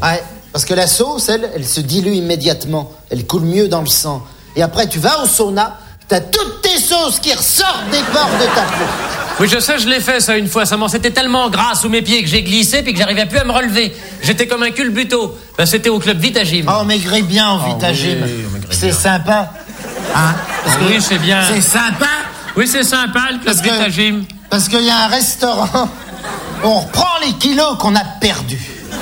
Ouais, parce que la sauce, elle se dilue immédiatement. Elle coule mieux dans le sang. Et après, tu vas au sauna, t'as toutes tes sauces qui ressortent des pores de ta peau. Oui, je sais, je l'ai fait ça une fois. C'était tellement gras sous mes pieds que j'ai glissé puis que j'arrivais plus à me relever. J'étais comme un culbuto. Ben, c'était au club Vitagym. Oh, maigris bien au Vitagym. Oui, c'est sympa. Hein? Oui, c'est bien. C'est sympa. Oui, c'est sympa, le club Vitagym. Parce qu'il y a un restaurant où on reprend les kilos qu'on a perdus.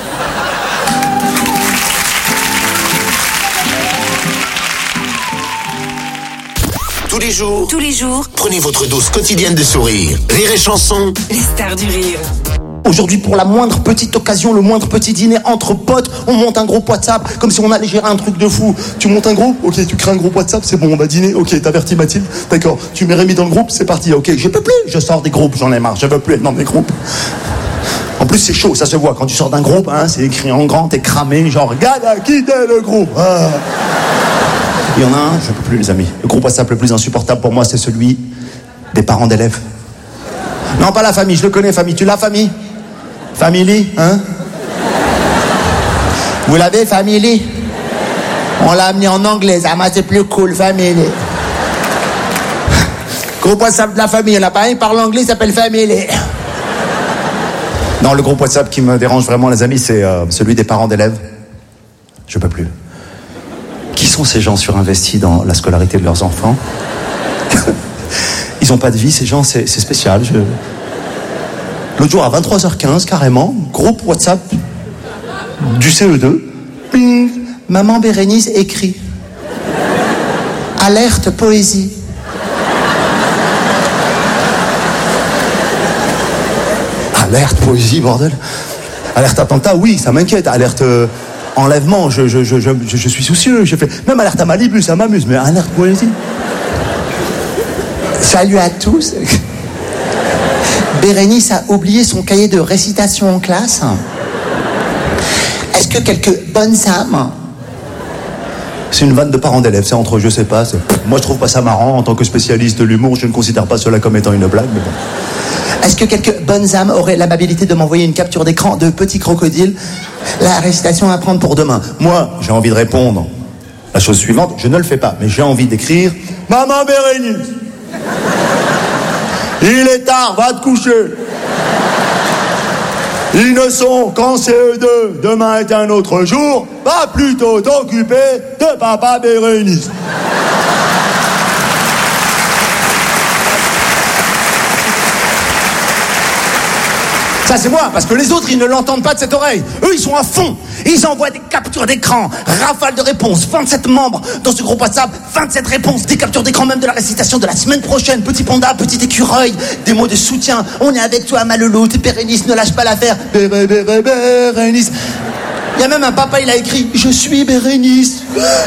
Tous les jours, prenez votre dose quotidienne de sourire. Rire et chanson. Les stars du rire. Aujourd'hui, pour la moindre petite occasion, le moindre petit dîner entre potes, on monte un groupe WhatsApp comme si on allait gérer un truc de fou. Tu montes un groupe, ok, tu crées un groupe WhatsApp, c'est bon, on va dîner, ok, t'avertis Mathilde, d'accord, tu mets Rémi dans le groupe, c'est parti, ok, je peux plus, je sors des groupes, j'en ai marre, je veux plus être dans des groupes. En plus, c'est chaud, ça se voit, quand tu sors d'un groupe, hein, c'est écrit en grand, t'es cramé, genre, regarde à quitter le groupe. Ah. Il y en a un, je peux plus les amis. Le groupe WhatsApp le plus insupportable pour moi, c'est celui des parents d'élèves. Non, pas la famille, je le connais, famille, tu l'as, famille? Family, hein? Vous l'avez, family? On l'a amené en anglais, ça m'a c'est plus cool, family. Groupe WhatsApp de la famille, il n'y en a pas un, il parle anglais, il s'appelle family. Non, le groupe WhatsApp qui me dérange vraiment, les amis, c'est celui des parents d'élèves. Je peux plus. Qui sont ces gens surinvestis dans la scolarité de leurs enfants? Ils n'ont pas de vie, ces gens, c'est spécial. L'autre jour, à 23h15, carrément, groupe WhatsApp du CE2. Ping, maman Bérénice écrit. Alerte poésie. Alerte poésie, bordel. Alerte attentat, oui, ça m'inquiète. Alerte enlèvement, je suis soucieux. Je fais même alerte à Malibu, ça m'amuse, mais alerte poésie. Salut à tous. Bérénice a oublié son cahier de récitation en classe. Est-ce que quelques bonnes âmes? C'est une vanne de parents d'élèves, c'est entre eux, je sais pas. Moi, je trouve pas ça marrant. En tant que spécialiste de l'humour, je ne considère pas cela comme étant une blague, mais bon. Est-ce que quelques bonnes âmes auraient l'amabilité de m'envoyer une capture d'écran de Petit Crocodile? La récitation à prendre pour demain. Moi, j'ai envie de répondre. La chose suivante, je ne le fais pas, mais j'ai envie d'écrire « Maman Bérénice, il est tard, va te coucher. Ils ne sont qu'en CE2, demain est un autre jour, va plutôt t'occuper de papa Bérénice. » Ça, c'est moi, parce que les autres, ils ne l'entendent pas de cette oreille. Eux, ils sont à fond. Ils envoient des captures d'écran, rafale de réponses, 27 membres dans ce groupe WhatsApp, 27 réponses, des captures d'écran même de la récitation de la semaine prochaine. Petit panda, petit écureuil, des mots de soutien. On est avec toi, Malelou, t'es Bérénice, ne lâche pas l'affaire. Bérénice. Il y a même un papa, il a écrit « Je suis Bérénice ».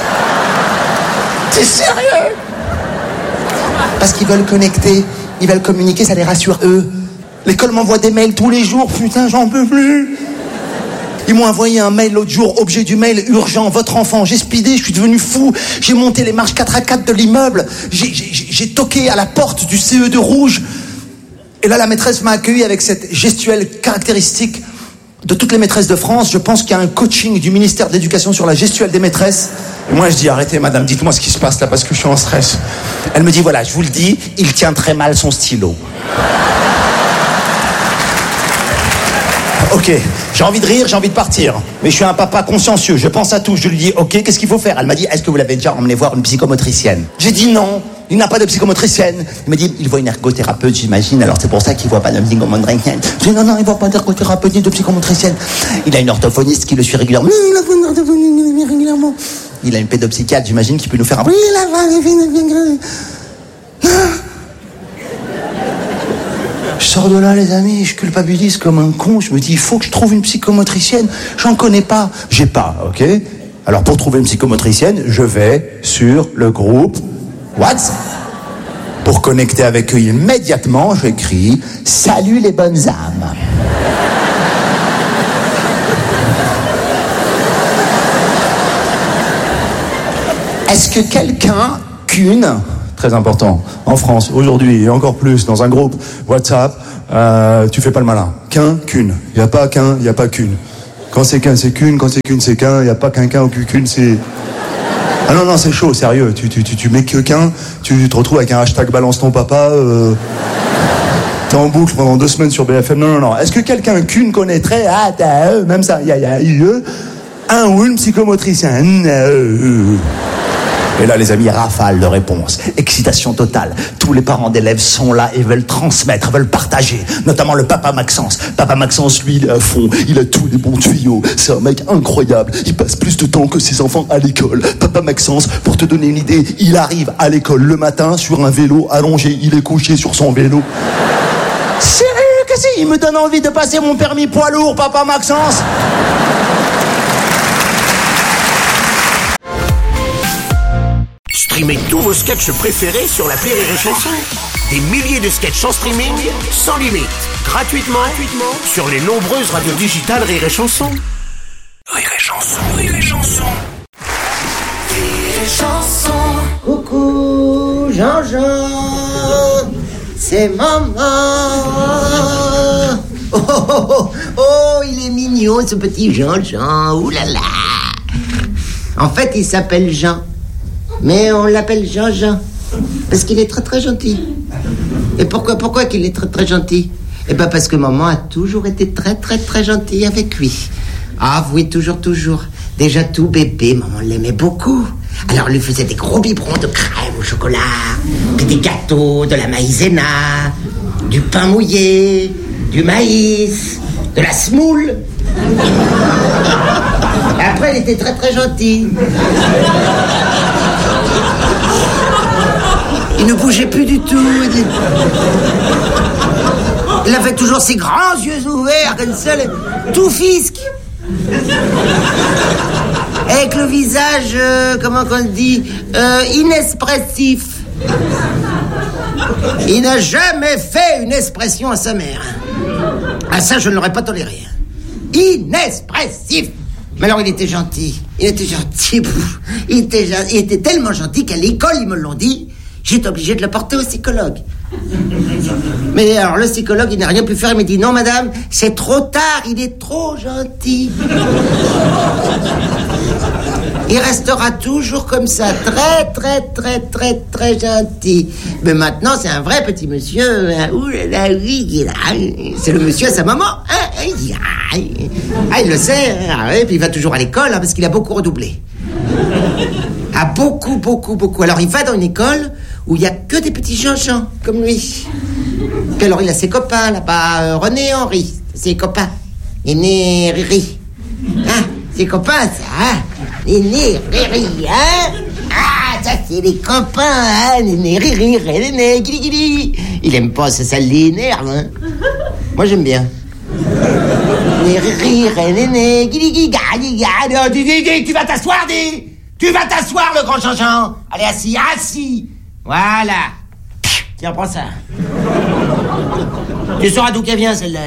T'es sérieux? Parce qu'ils veulent connecter, ils veulent communiquer, ça les rassure eux. L'école m'envoie des mails tous les jours, putain, j'en peux plus. Ils m'ont envoyé un mail l'autre jour, objet du mail, urgent, votre enfant, j'ai speedé, je suis devenu fou. J'ai monté les marches 4x4 de l'immeuble, j'ai toqué à la porte du CE2 rouge. Et là, la maîtresse m'a accueilli avec cette gestuelle caractéristique de toutes les maîtresses de France. Je pense qu'il y a un coaching du ministère de l'Éducation sur la gestuelle des maîtresses. Et moi, je dis, arrêtez, madame, dites-moi ce qui se passe là, parce que je suis en stress. Elle me dit, voilà, je vous le dis, il tient très mal son stylo. Ok, j'ai envie de rire, j'ai envie de partir. Mais je suis un papa consciencieux, je pense à tout. Je lui dis, ok, qu'est-ce qu'il faut faire? Elle m'a dit, est-ce que vous l'avez déjà emmené voir une psychomotricienne? J'ai dit non, il n'a pas de psychomotricienne. Il m'a dit, il voit une ergothérapeute, j'imagine, alors c'est pour ça qu'il voit pas de psychomotricienne. J'ai dit, non, il voit pas d'ergothérapeute ni de psychomotricienne. Il a une orthophoniste qui le suit régulièrement. Il a une pédopsychiatre, j'imagine, qui peut nous faire un... Je sors de là, les amis, je culpabilise comme un con. Je me dis, il faut que je trouve une psychomotricienne. J'en connais pas. J'ai pas, ok? Alors, pour trouver une psychomotricienne, je vais sur le groupe WhatsApp. Pour connecter avec eux immédiatement, j'écris « Salut les bonnes âmes ». Est-ce que quelqu'un, très important, en France, aujourd'hui, et encore plus, dans un groupe WhatsApp, tu fais pas le malin. Qu'une. Il n'y a pas qu'un, il n'y a pas qu'une. Quand c'est qu'un, c'est qu'une. Quand c'est qu'une, c'est qu'un. Il n'y a pas qu'un ou qu'une, c'est... Ah non, c'est chaud, sérieux. Tu mets que qu'un, tu te retrouves avec un hashtag balance ton papa. T'es en boucle pendant 2 semaines sur BFM. Non. Est-ce que quelqu'un qu'une connaîtrait? Même ça, il y a un ou une psychomotricien. Et là, les amis, rafale de réponses. Excitation totale. Tous les parents d'élèves sont là et veulent transmettre, veulent partager. Notamment le papa Maxence. Papa Maxence, lui, il est à fond. Il a tous les bons tuyaux. C'est un mec incroyable. Il passe plus de temps que ses enfants à l'école. Papa Maxence, pour te donner une idée, il arrive à l'école le matin sur un vélo allongé. Il est couché sur son vélo. Sérieux que si? Il me donne envie de passer mon permis poids lourd, papa Maxence. Streamez tous vos sketchs préférés sur l'appli Rire et Chanson. Des milliers de sketchs en streaming, sans limite, gratuitement sur les nombreuses radios digitales Rire et Chanson. Rire et Chanson, Rire et Chanson. Rire et Chanson. Coucou, Jean-Jean, c'est maman. Oh, il est mignon ce petit Jean-Jean, oulala. En fait, il s'appelle Jean. Mais on l'appelle Jean-Jean, parce qu'il est très très gentil. Et pourquoi qu'il est très très gentil? Eh ben parce que maman a toujours été très très très gentille avec lui. Ah oui, toujours. Déjà tout bébé, maman l'aimait beaucoup. Alors elle lui faisait des gros biberons de crème au chocolat, puis des gâteaux, de la maïzena, du pain mouillé, du maïs, de la semoule. Et après elle était très très gentille. Il ne bougeait plus du tout. Il avait toujours ses grands yeux ouverts comme ça, tout fisc. Avec le visage, comment qu'on dit, inexpressif. Il n'a jamais fait une expression à sa mère. Ah ça, je ne l'aurais pas toléré. Inexpressif. Mais alors il était gentil. Il était tellement gentil qu'à l'école, ils me l'ont dit, j'étais obligé de le porter au psychologue. Mais alors le psychologue, il n'a rien pu faire. Il m'a dit, non madame, c'est trop tard, il est trop gentil. Il restera toujours comme ça, très très très très très gentil. Mais maintenant c'est un vrai petit monsieur. C'est le monsieur à sa maman. Il le sait. Et puis il va toujours à l'école parce qu'il a beaucoup redoublé. Beaucoup. Alors il va dans une école où il n'y a que des petits Jean-Jean comme lui. Puis alors il a ses copains là-bas, René et Henri, ses copains. Néné, Riri. Ses copains, ça, Néné, Riri, ça c'est les copains, Néné, Riri, Néné, Guili. Il aime pas, ça l'énerve, Moi j'aime bien. Néné, Riri, Néné, Guili, tu vas t'asseoir, dis. Tu vas t'asseoir, le grand Jean-Jean. Allez, assis. Voilà. Tiens, prends ça. Tu sauras d'où qu'elle vient, celle-là.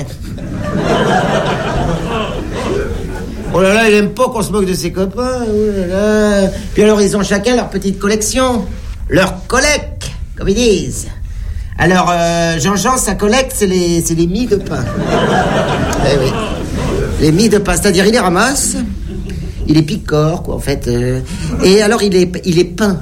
Oh là là, il aime pas qu'on se moque de ses copains. Oh là là. Puis alors, ils ont chacun leur petite collection. Leur collecte, comme ils disent. Alors, Jean-Jean, sa collecte, c'est les mie de pain. Eh oui. Les mie de pain, c'est-à-dire, il les ramasse... Il est picore, quoi, en fait. Et alors, il est peint.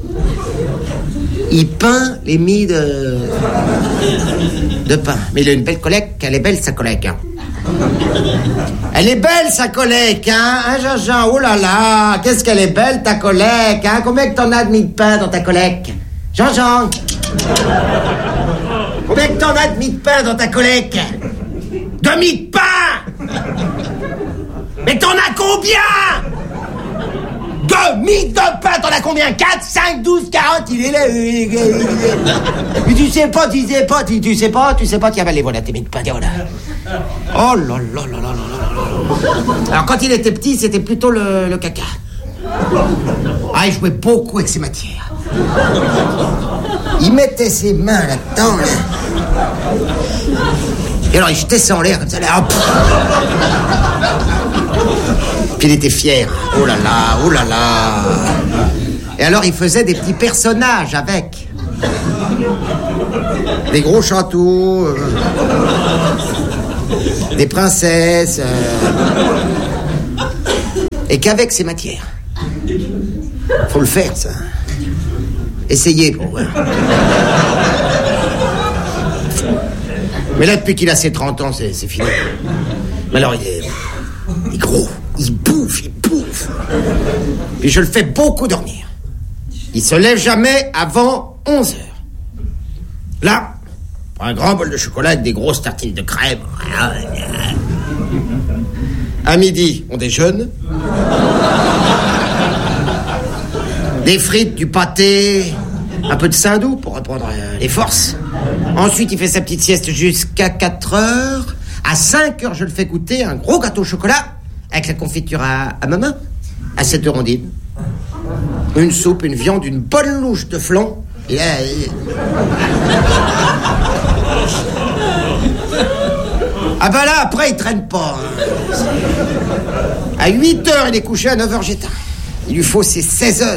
Il peint les mie de pain. Mais il a une belle collecte. Elle est belle, sa collecte. Elle est belle, sa collecte, Jean-Jean? Oh là là, qu'est-ce qu'elle est belle, ta collecte, Combien que t'en as de mie de pain dans ta collecte? Jean-Jean? Combien que t'en as de mie de pain dans ta collecte? De mie de pain? Mais t'en as combien? De mie de pain, t'en as combien? 4, 5, 12, 40, il est là. Mais tu sais pas qu'il y avait les voilà tes mie de pain, voilà. Oh là là là là là. Alors quand il était petit, c'était plutôt le caca. Il jouait beaucoup avec ses matières. Il mettait ses mains là-dedans, Et alors il jetait ça en l'air comme ça, là, hop. Puis il était fier. Oh là là. Et alors il faisait des petits personnages avec. Des gros châteaux, des princesses, Et qu'avec ces matières. Faut le faire, ça. Essayez pour voir. Mais là, depuis qu'il a ses 30 ans, c'est fini. Mais alors, il est gros. Il bouffe. Puis je le fais beaucoup dormir. Il se lève jamais avant 11h. Là, un grand bol de chocolat avec des grosses tartines de crème. À midi, on déjeune. Des frites, du pâté, un peu de saindoux pour reprendre les forces. Ensuite, il fait sa petite sieste jusqu'à 4h. À 5h, je le fais goûter un gros gâteau au chocolat avec la confiture à ma main. À 7h, on dîne. Une soupe, une viande, une bonne louche de flan. Et là... Ah bah là, après, il traîne pas. À 8h, il est couché, à 9h, j'éteins. Il lui faut ses 16h.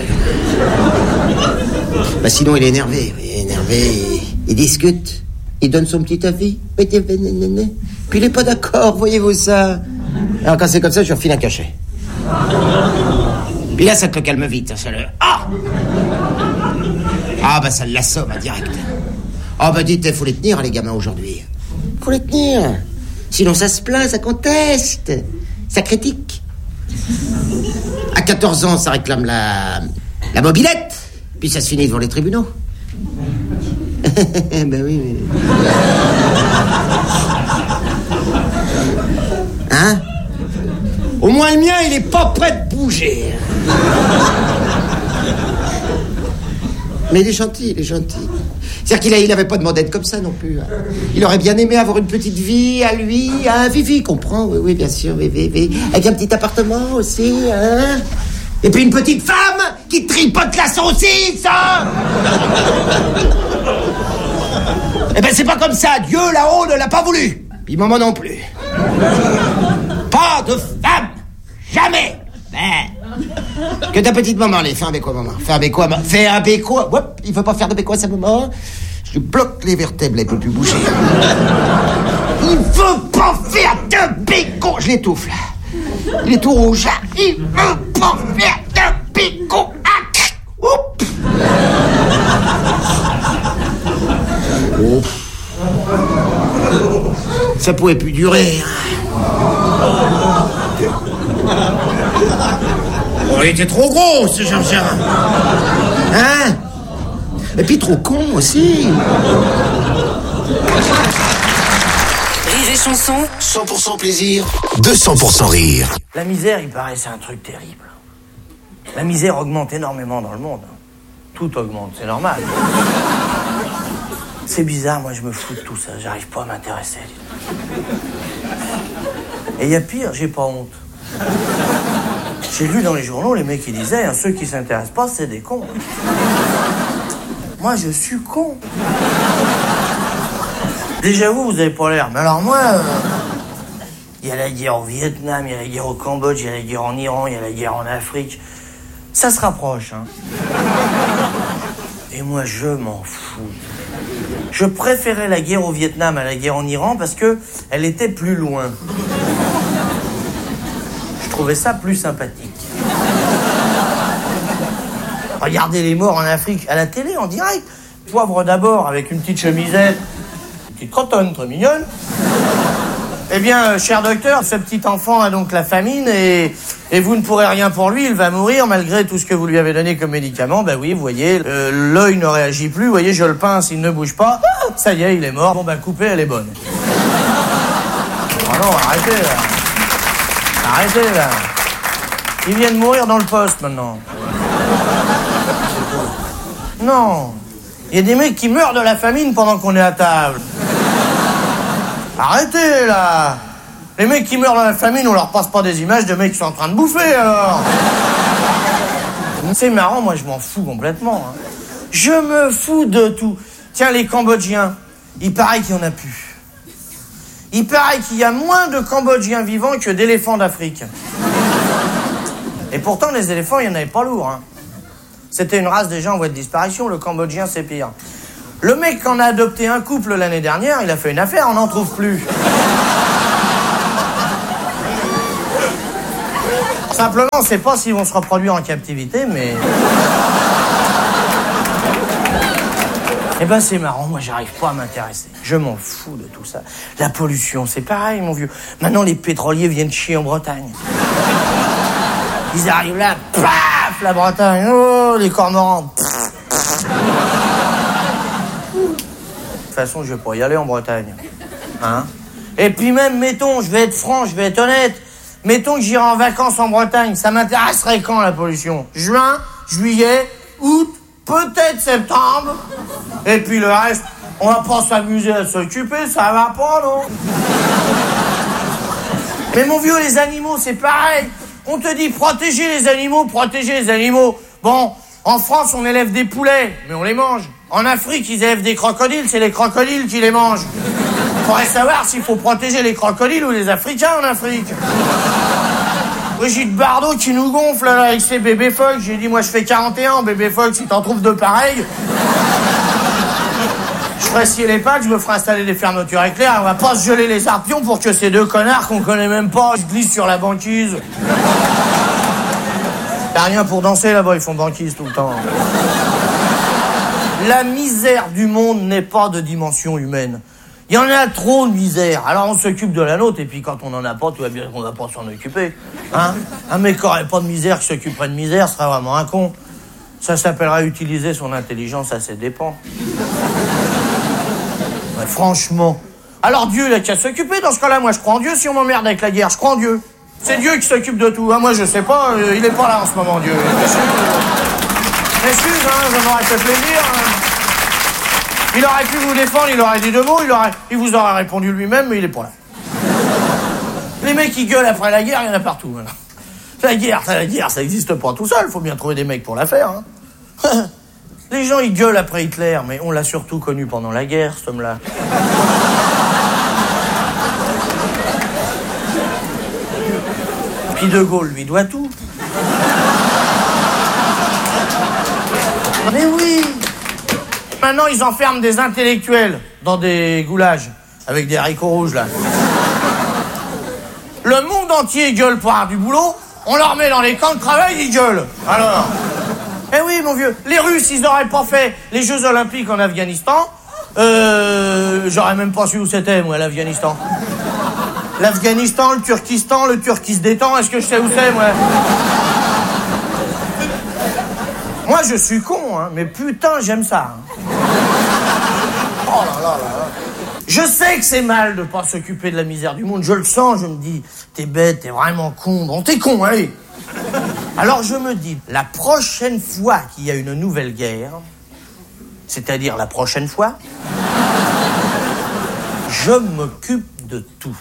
Bah sinon, il est énervé. Il discute. Il donne son petit avis. Puis il est pas d'accord, voyez-vous ça. Alors quand c'est comme ça, je refile un cachet. Puis là, ça te le calme vite. Ça le... Ah bah ça l'assomme direct. Ah bah dites, faut les tenir, les gamins, aujourd'hui. Faut les tenir. Sinon, ça se plaint, ça conteste. Ça critique. À 14 ans, ça réclame la mobilette. Puis ça se finit devant les tribunaux. Ben oui, mais... Hein? Au moins le mien, il est pas prêt de bouger. Mais il est gentil. C'est-à-dire qu'il avait pas demandé d'être comme ça non plus. Il aurait bien aimé avoir une petite vie à lui, hein, Vivi, comprend, oui, bien sûr, oui. Avec un petit appartement aussi, hein. Et puis une petite femme qui tripote la saucisse, hein. Eh ben c'est pas comme ça, Dieu là-haut ne l'a pas voulu. Puis maman non plus. Pas de femme, jamais. Que ta petite maman, allez, fais un bécois, maman. Fais un bécois. Hop, il veut pas faire de bécois, sa maman. Je lui bloque les vertèbres, elle peut plus bouger. Il veut pas faire de bécois. Je l'étouffe, là. Il est tout rouge, là. Il veut pas faire de bécois. Oups. Ça pouvait plus durer. Oh, il était trop gros, ce Jean-Jean. Hein? Et puis trop con aussi. Rire et chanson. 100% plaisir, 200% rire. La misère, il paraît, c'est un truc terrible. La misère augmente énormément dans le monde. Tout augmente, c'est normal. C'est bizarre, moi je me fous de tout ça, j'arrive pas à m'intéresser. Et il y a pire, j'ai pas honte. J'ai lu dans les journaux les mecs qui disaient, ceux qui s'intéressent pas, c'est des cons. Moi, je suis con. Déjà vous avez pas l'air. Mais alors moi, il y a la guerre au Vietnam, il y a la guerre au Cambodge, il y a la guerre en Iran, il y a la guerre en Afrique. Ça se rapproche, hein. Et moi, je m'en fous. Je préférais la guerre au Vietnam à la guerre en Iran parce que elle était plus loin. Je trouvais ça plus sympathique. Regardez les morts en Afrique à la télé, en direct. Poivre d'abord avec une petite chemisette, une petite crotonne très mignonne. Eh bien, cher docteur, ce petit enfant a donc la famine et vous ne pourrez rien pour lui, il va mourir malgré tout ce que vous lui avez donné comme médicament. Ben oui, vous voyez, l'œil ne réagit plus, vous voyez, je le pince, il ne bouge pas. Ça y est, il est mort. Bon ben, coupez, elle est bonne. Oh non, arrêtez là. Arrêtez là. Il vient de mourir dans le poste maintenant. Non. Il y a des mecs qui meurent de la famine pendant qu'on est à table. Arrêtez, là. Les mecs qui meurent de la famine, on leur passe pas des images de mecs qui sont en train de bouffer, alors. C'est marrant, moi, je m'en fous complètement. Hein. Je me fous de tout. Tiens, les Cambodgiens, il paraît qu'il y en a plus. Il paraît qu'il y a moins de Cambodgiens vivants que d'éléphants d'Afrique. Et pourtant, les éléphants, il n'y en avait pas lourd, hein. C'était une race déjà en voie de disparition, le Cambodgien, c'est pire. Le mec en a adopté un couple l'année dernière, il a fait une affaire, on n'en trouve plus. Simplement, on sait pas s'ils vont se reproduire en captivité, mais... Eh ben, c'est marrant, moi, j'arrive pas à m'intéresser. Je m'en fous de tout ça. La pollution, c'est pareil, mon vieux. Maintenant, les pétroliers viennent chier en Bretagne. Ils arrivent là, paf, la Bretagne, oh, les cormorans. De toute façon, je vais pas y aller en Bretagne. Hein? Et puis même, mettons, je vais être franc, je vais être honnête, mettons que j'irai en vacances en Bretagne, ça m'intéresserait quand, la pollution? Juin, juillet, août, peut-être septembre, et puis le reste, on va pas s'amuser à s'occuper, ça va pas, non? Mais mon vieux, les animaux, c'est pareil. On te dit protéger les animaux, protéger les animaux. Bon, en France, on élève des poulets, mais on les mange. En Afrique, ils élèvent des crocodiles, c'est les crocodiles qui les mangent. Faudrait savoir s'il faut protéger les crocodiles ou les Africains en Afrique. Brigitte Bardot qui nous gonfle là, avec ses bébés phoques. J'ai dit, moi je fais 41, bébé phoque, si t'en trouves deux pareils. Je ferai scier les pattes, je me ferai installer des fermetures éclairs. On va pas se geler les arpions pour que ces deux connards qu'on connaît même pas se glissent sur la banquise. T'as rien pour danser là-bas, ils font banquise tout le temps. La misère du monde n'est pas de dimension humaine. Il y en a trop de misère. Alors on s'occupe de la nôtre, et puis quand on en a pas, tout va bien qu'on va pas s'en occuper. Hein? Un mec qui aurait pas de misère, qui s'occuperait de misère, serait vraiment un con. Ça s'appellera utiliser son intelligence à ses dépens. Ouais, franchement. Alors Dieu, il a qu'à s'occuper dans ce cas-là. Moi, je crois en Dieu. Si on m'emmerde avec la guerre, je crois en Dieu. C'est Dieu qui s'occupe de tout. Hein, moi, je sais pas. Il est pas là en ce moment, Dieu. Excuse, hein, ça m'aurait fait plaisir. Hein. Il aurait pu vous défendre, il aurait dit deux mots, il vous aurait répondu lui-même, mais il est pas là. Les mecs qui gueulent après la guerre, il y en a partout. Voilà. La guerre, ça existe pas tout seul. Faut bien trouver des mecs pour la faire. Hein. Les gens, ils gueulent après Hitler, mais on l'a surtout connu pendant la guerre, cet homme-là. Puis De Gaulle lui doit tout. Mais oui. Maintenant, ils enferment des intellectuels dans des goulages avec des haricots rouges, là. Le monde entier gueule pour avoir du boulot. On leur met dans les camps de travail, ils gueulent. Alors. Eh oui, mon vieux. Les Russes, ils auraient pas fait les Jeux Olympiques en Afghanistan. J'aurais même pas su où c'était, moi, l'Afghanistan. L'Afghanistan, le Turkistan, le Turc qui se détend, est-ce que je sais où c'est, moi? Moi, je suis con, hein, mais putain, j'aime ça. Hein. Oh là là là. Je sais que c'est mal de pas s'occuper de la misère du monde. Je le sens, je me dis, t'es bête, t'es vraiment con. Bon, t'es con, allez. Alors je me dis, la prochaine fois qu'il y a une nouvelle guerre, c'est-à-dire la prochaine fois, je m'occupe de tout.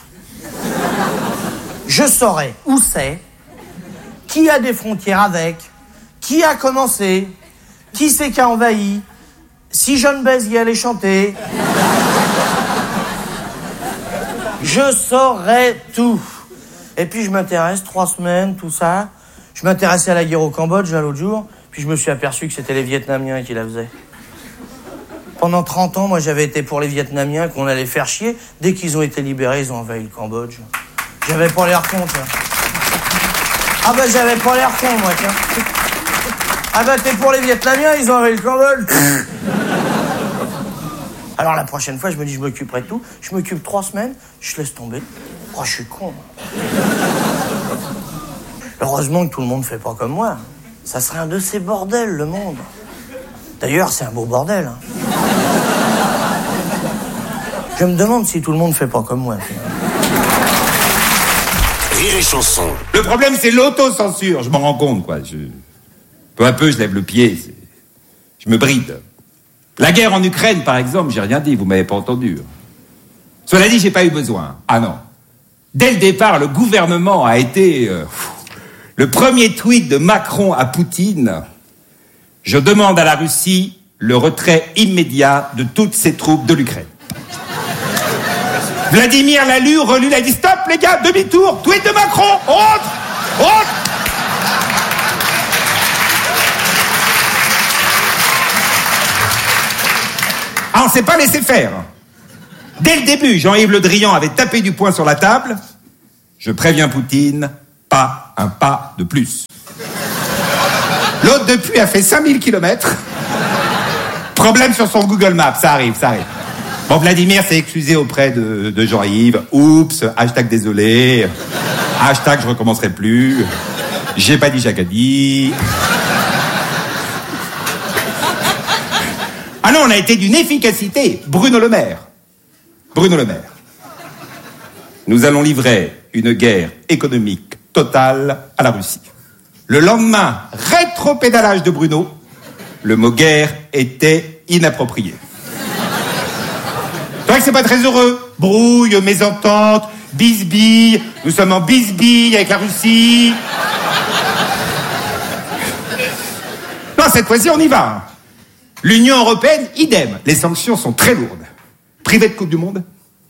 Je saurai où c'est, qui a des frontières avec, qui a commencé, qui c'est qui a envahi, si Jeanne Béziers allait chanter. Je saurai tout. Et puis je m'intéresse, 3 semaines, tout ça. Je m'intéressais à la guerre au Cambodge, là, l'autre jour, puis je me suis aperçu que c'était les Vietnamiens qui la faisaient. Pendant 30 ans, moi, j'avais été pour les Vietnamiens qu'on allait faire chier. Dès qu'ils ont été libérés, ils ont envahi le Cambodge. J'avais pas l'air con, tiens. Ah bah, j'avais pas l'air con, moi, tiens. Ah bah, t'es pour les Vietnamiens, ils ont envahi le Cambodge. Alors, la prochaine fois, je me dis, je m'occuperai de tout. Je m'occupe 3 semaines, je laisse tomber. Oh, je suis con, moi. Heureusement que tout le monde fait pas comme moi. Ça serait un de ces bordels, le monde. D'ailleurs, c'est un beau bordel. Hein. Je me demande si tout le monde fait pas comme moi. Rire et chanson. Le problème, c'est l'autocensure. Je m'en rends compte, quoi. Peu à peu, je lève le pied. Je me bride. La guerre en Ukraine, par exemple, j'ai rien dit. Vous m'avez pas entendu. Cela dit, j'ai pas eu besoin. Ah non. Dès le départ, le gouvernement a été... le premier tweet de Macron à Poutine, je demande à la Russie le retrait immédiat de toutes ses troupes de l'Ukraine. Vladimir l'a lu, relu, il a dit stop les gars, demi-tour, tweet de Macron, on rentre, on rentre. Ah, on s'est pas laissé faire. Dès le début, Jean-Yves Le Drian avait tapé du poing sur la table. Je préviens Poutine, pas pas un pas de plus. L'autre, depuis, a fait 5000 km. Problème sur son Google Maps, ça arrive. Bon, Vladimir s'est excusé auprès de Jean-Yves. Oups, hashtag désolé. Hashtag je recommencerai plus. J'ai pas dit Jacadi. Ah non, on a été d'une efficacité. Bruno Le Maire. Nous allons livrer une guerre économique totale à la Russie. Le lendemain, rétropédalage de Bruno. Le mot guerre était inapproprié. C'est vrai que c'est pas très heureux. Brouille, mésentente, bisbille. Nous sommes en bisbille avec la Russie. Non, cette fois-ci, on y va. L'Union européenne, idem. Les sanctions sont très lourdes. Privé de Coupe du Monde.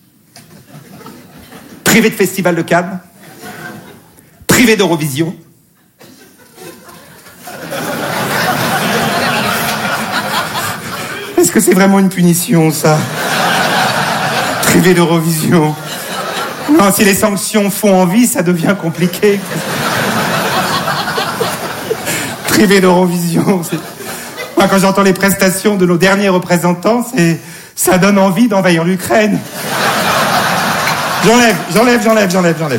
Privé de Festival de Cannes. Privé d'Eurovision. Est-ce que c'est vraiment une punition, ça? Privé d'Eurovision. Non, si les sanctions font envie, ça devient compliqué. Privé d'Eurovision, c'est... Moi, quand j'entends les prestations de nos derniers représentants, ça donne envie d'envahir l'Ukraine. J'enlève.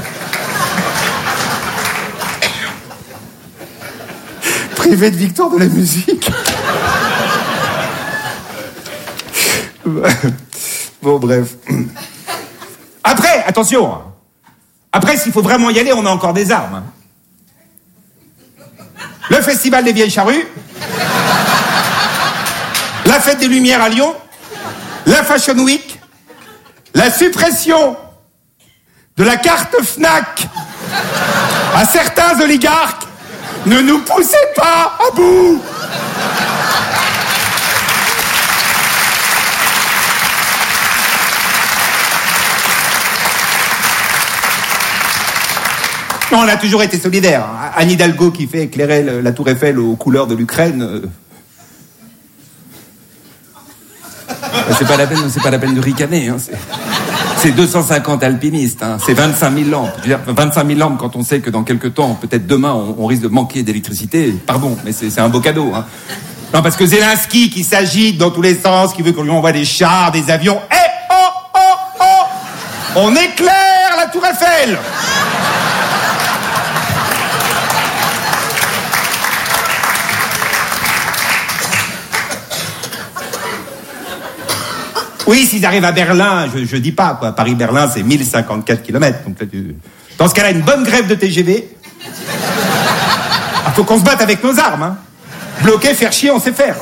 Privé de victoire de la musique. Bon, bref. Après, attention. Après, s'il faut vraiment y aller, on a encore des armes. Le festival des vieilles charrues. La fête des Lumières à Lyon. La Fashion Week. La suppression de la carte Fnac à certains oligarques. Ne nous poussez pas à bout. Non, on a toujours été solidaires. Anne Hidalgo qui fait éclairer la tour Eiffel aux couleurs de l'Ukraine. C'est pas la peine de ricaner. Hein. C'est 250 alpinistes. Hein. C'est 25 000 lampes. Je veux dire, 25 000 lampes quand on sait que dans quelques temps, peut-être demain, on risque de manquer d'électricité. Pardon, mais c'est un beau cadeau. Hein. Non, parce que Zelensky qui s'agite dans tous les sens, qui veut qu'on lui envoie des chars, des avions. On éclaire la tour Eiffel. Oui, s'ils arrivent à Berlin, je dis pas, quoi. Paris-Berlin, c'est 1054 km. Donc là, dans ce cas-là, une bonne grève de TGV. Faut qu'on se batte avec nos armes, hein. Bloquer, faire chier, on sait faire.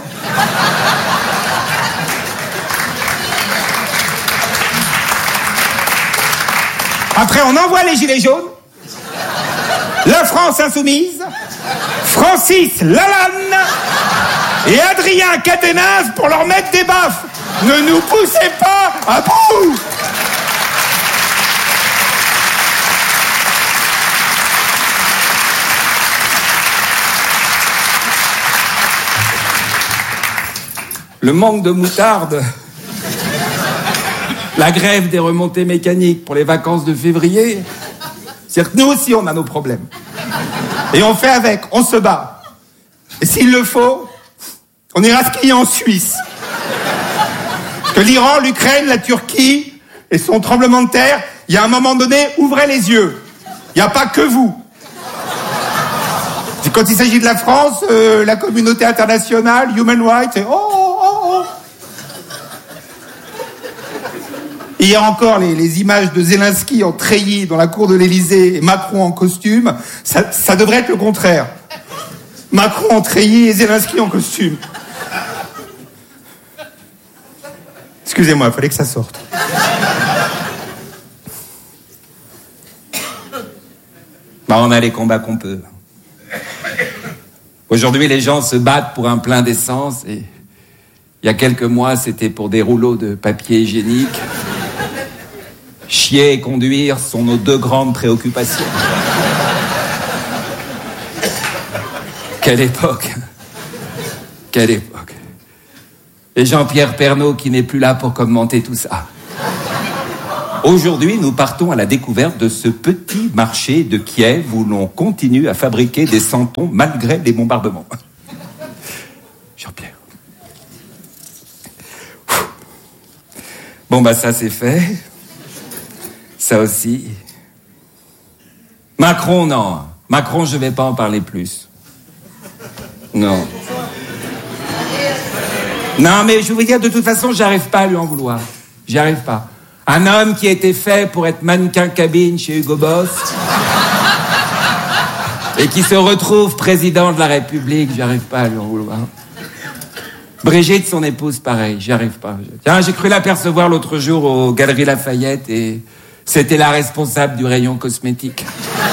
Après, on envoie les gilets jaunes. La France insoumise. Francis Lalanne. Et Adrien Quatennens pour leur mettre des baffes. Ne nous poussez pas à bout. Le manque de moutarde, la grève des remontées mécaniques pour les vacances de février, c'est-à-dire que nous aussi on a nos problèmes. Et on fait avec, on se bat. Et s'il le faut, on ira skier en Suisse. Que l'Iran, l'Ukraine, la Turquie et son tremblement de terre, il y a un moment donné, ouvrez les yeux. Il n'y a pas que vous. Quand il s'agit de la France, la communauté internationale, human rights, et Hier encore, les images de Zelensky en treillis dans la cour de l'Élysée et Macron en costume, ça devrait être le contraire. Macron en treillis et Zelensky en costume. Excusez-moi, il fallait que ça sorte. On a les combats qu'on peut. Aujourd'hui, les gens se battent pour un plein d'essence et il y a quelques mois, c'était pour des rouleaux de papier hygiénique. Chier et conduire sont nos deux grandes préoccupations. Quelle époque. Quelle époque. Et Jean-Pierre Pernaut qui n'est plus là pour commenter tout ça. Aujourd'hui, nous partons à la découverte de ce petit marché de Kiev où l'on continue à fabriquer des santons malgré les bombardements. Jean-Pierre. Bon, bah ça c'est fait. Ça aussi. Macron, non. Macron, je vais pas en parler plus. Non. Non, mais je vais vous dire, de toute façon, j'arrive pas à lui en vouloir. J'y arrive pas. Un homme qui a été fait pour être mannequin cabine chez Hugo Boss et qui se retrouve président de la République, j'y arrive pas à lui en vouloir. Brigitte, son épouse, pareil, j'y arrive pas. Tiens, j'ai cru l'apercevoir l'autre jour aux Galeries Lafayette et c'était la responsable du rayon cosmétique.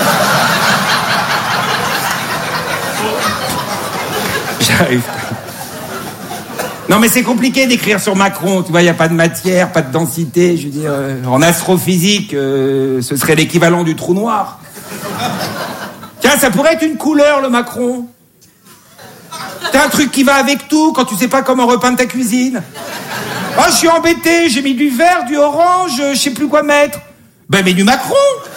J'arrive pas. Non, mais c'est compliqué d'écrire sur Macron. Tu vois, il n'y a pas de matière, pas de densité. Je veux dire, en astrophysique, ce serait l'équivalent du trou noir. Tiens, ça pourrait être une couleur, le Macron. T'as un truc qui va avec tout quand tu sais pas comment repeindre ta cuisine. Oh, je suis embêté, j'ai mis du vert, du orange, je sais plus quoi mettre. Ben, mais du Macron.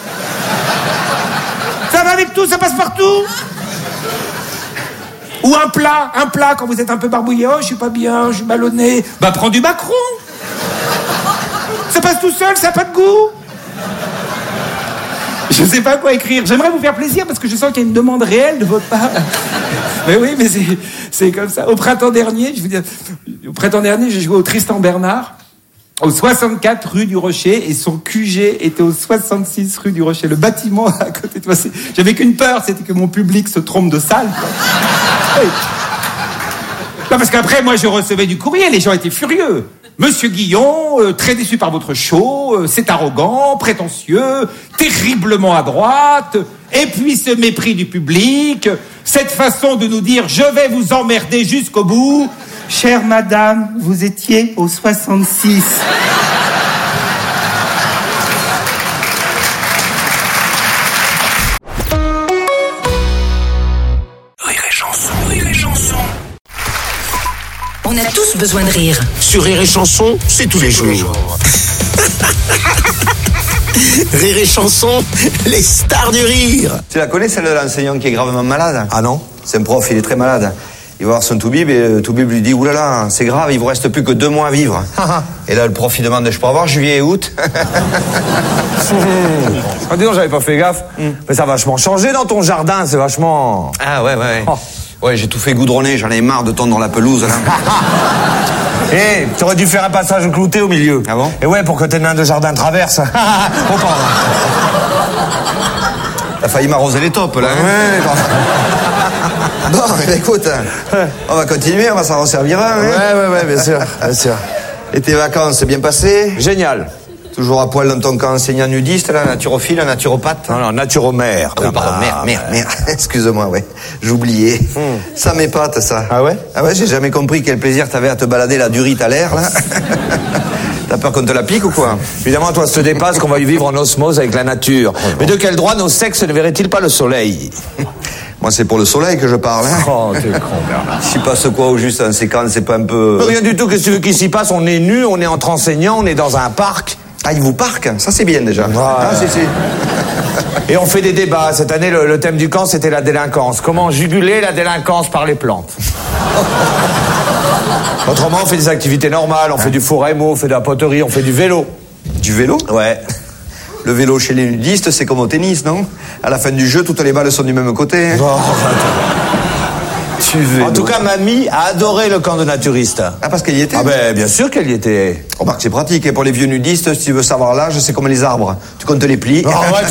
Ça va avec tout, ça passe partout. Ou un plat, quand vous êtes un peu barbouillé, oh, je suis pas bien, je suis mal au nez. Bah, prends du Macron. Ça passe tout seul, ça a pas de goût. Je sais pas quoi écrire. J'aimerais vous faire plaisir parce que je sens qu'il y a une demande réelle de votre part. Mais oui, mais c'est comme ça. Au printemps dernier, j'ai joué au Tristan Bernard, au 64 rue du Rocher, et son QG était au 66 rue du Rocher. Le bâtiment à côté de moi, j'avais qu'une peur, c'était que mon public se trompe de salle, quoi. Oui. Non, parce qu'après, moi, je recevais du courrier, les gens étaient furieux. Monsieur Guillon, très déçu par votre show, c'est arrogant, prétentieux, terriblement à droite, et puis ce mépris du public, cette façon de nous dire « je vais vous emmerder jusqu'au bout ». Chère madame, vous étiez au 66. Rire et chanson. On a tous besoin de rire. Sur Rire et Chanson, c'est tous les jours. Rire et Chanson, les stars du rire. Tu la connais, celle de l'enseignant qui est gravement malade? Ah non? C'est un prof, il est très malade. Il va voir son toubib et Toubib lui dit « Oulala, c'est grave, il vous reste plus que 2 mois à vivre. » Et là, le prof, il demande « Je peux avoir juillet et août ?» Ah, dis donc, j'avais pas fait gaffe. Mais ça a vachement changé dans ton jardin, c'est vachement... Ah ouais. Ouais, j'ai tout fait goudronner, j'en ai marre de tondre dans la pelouse, là. Eh, tu aurais dû faire un passage clouté au milieu. Ah bon? Et ouais, pour que tes nains de jardin traversent. T'as failli m'arroser les taupes, là. Bon, écoute, on va continuer, on va s'en resservir un. Ouais, bien sûr. Et tes vacances, bien passées? Génial. Toujours à poil dans ton camp enseignant nudiste, là, naturophile, naturopathe? Non, naturomère. Ah oui, pardon, merde. Excuse-moi, ouais. J'oubliais. Ça m'épate, ça. Ah ouais? Ah ouais, j'ai jamais compris quel plaisir t'avais à te balader la durite à l'air, là. T'as peur qu'on te la pique ou quoi? Évidemment, toi, ça te dépasse qu'on va y vivre en osmose avec la nature. Mais de quel droit nos sexes ne verraient-ils pas le soleil? Moi, c'est pour le soleil que je parle, hein. Oh, t'es con, Bernard. S'y passe quoi au juste en séquence, c'est pas un peu... Rien du tout, qu'est-ce que tu veux qu'il s'y passe? On est nus, on est entre enseignants, on est dans un parc. Ah, il vous parque? Ça, c'est bien, déjà. Ouais. Ah, si. Et on fait des débats. Cette année, le thème du camp, c'était la délinquance. Comment juguler la délinquance par les plantes? Autrement, on fait des activités normales. On fait du four à émaux, on fait de la poterie, on fait du vélo. Du vélo? Ouais. Le vélo chez les nudistes, c'est comme au tennis, non? À la fin du jeu, toutes les balles sont du même côté. Oh, en tout cas, mamie a adoré le camp de naturistes. Ah, parce qu'elle y était? Ah ben, bien sûr qu'elle y était. Remarque, c'est pratique. Et pour les vieux nudistes, si tu veux savoir l'âge, c'est comme les arbres. Tu comptes les plis. Oh, ouais,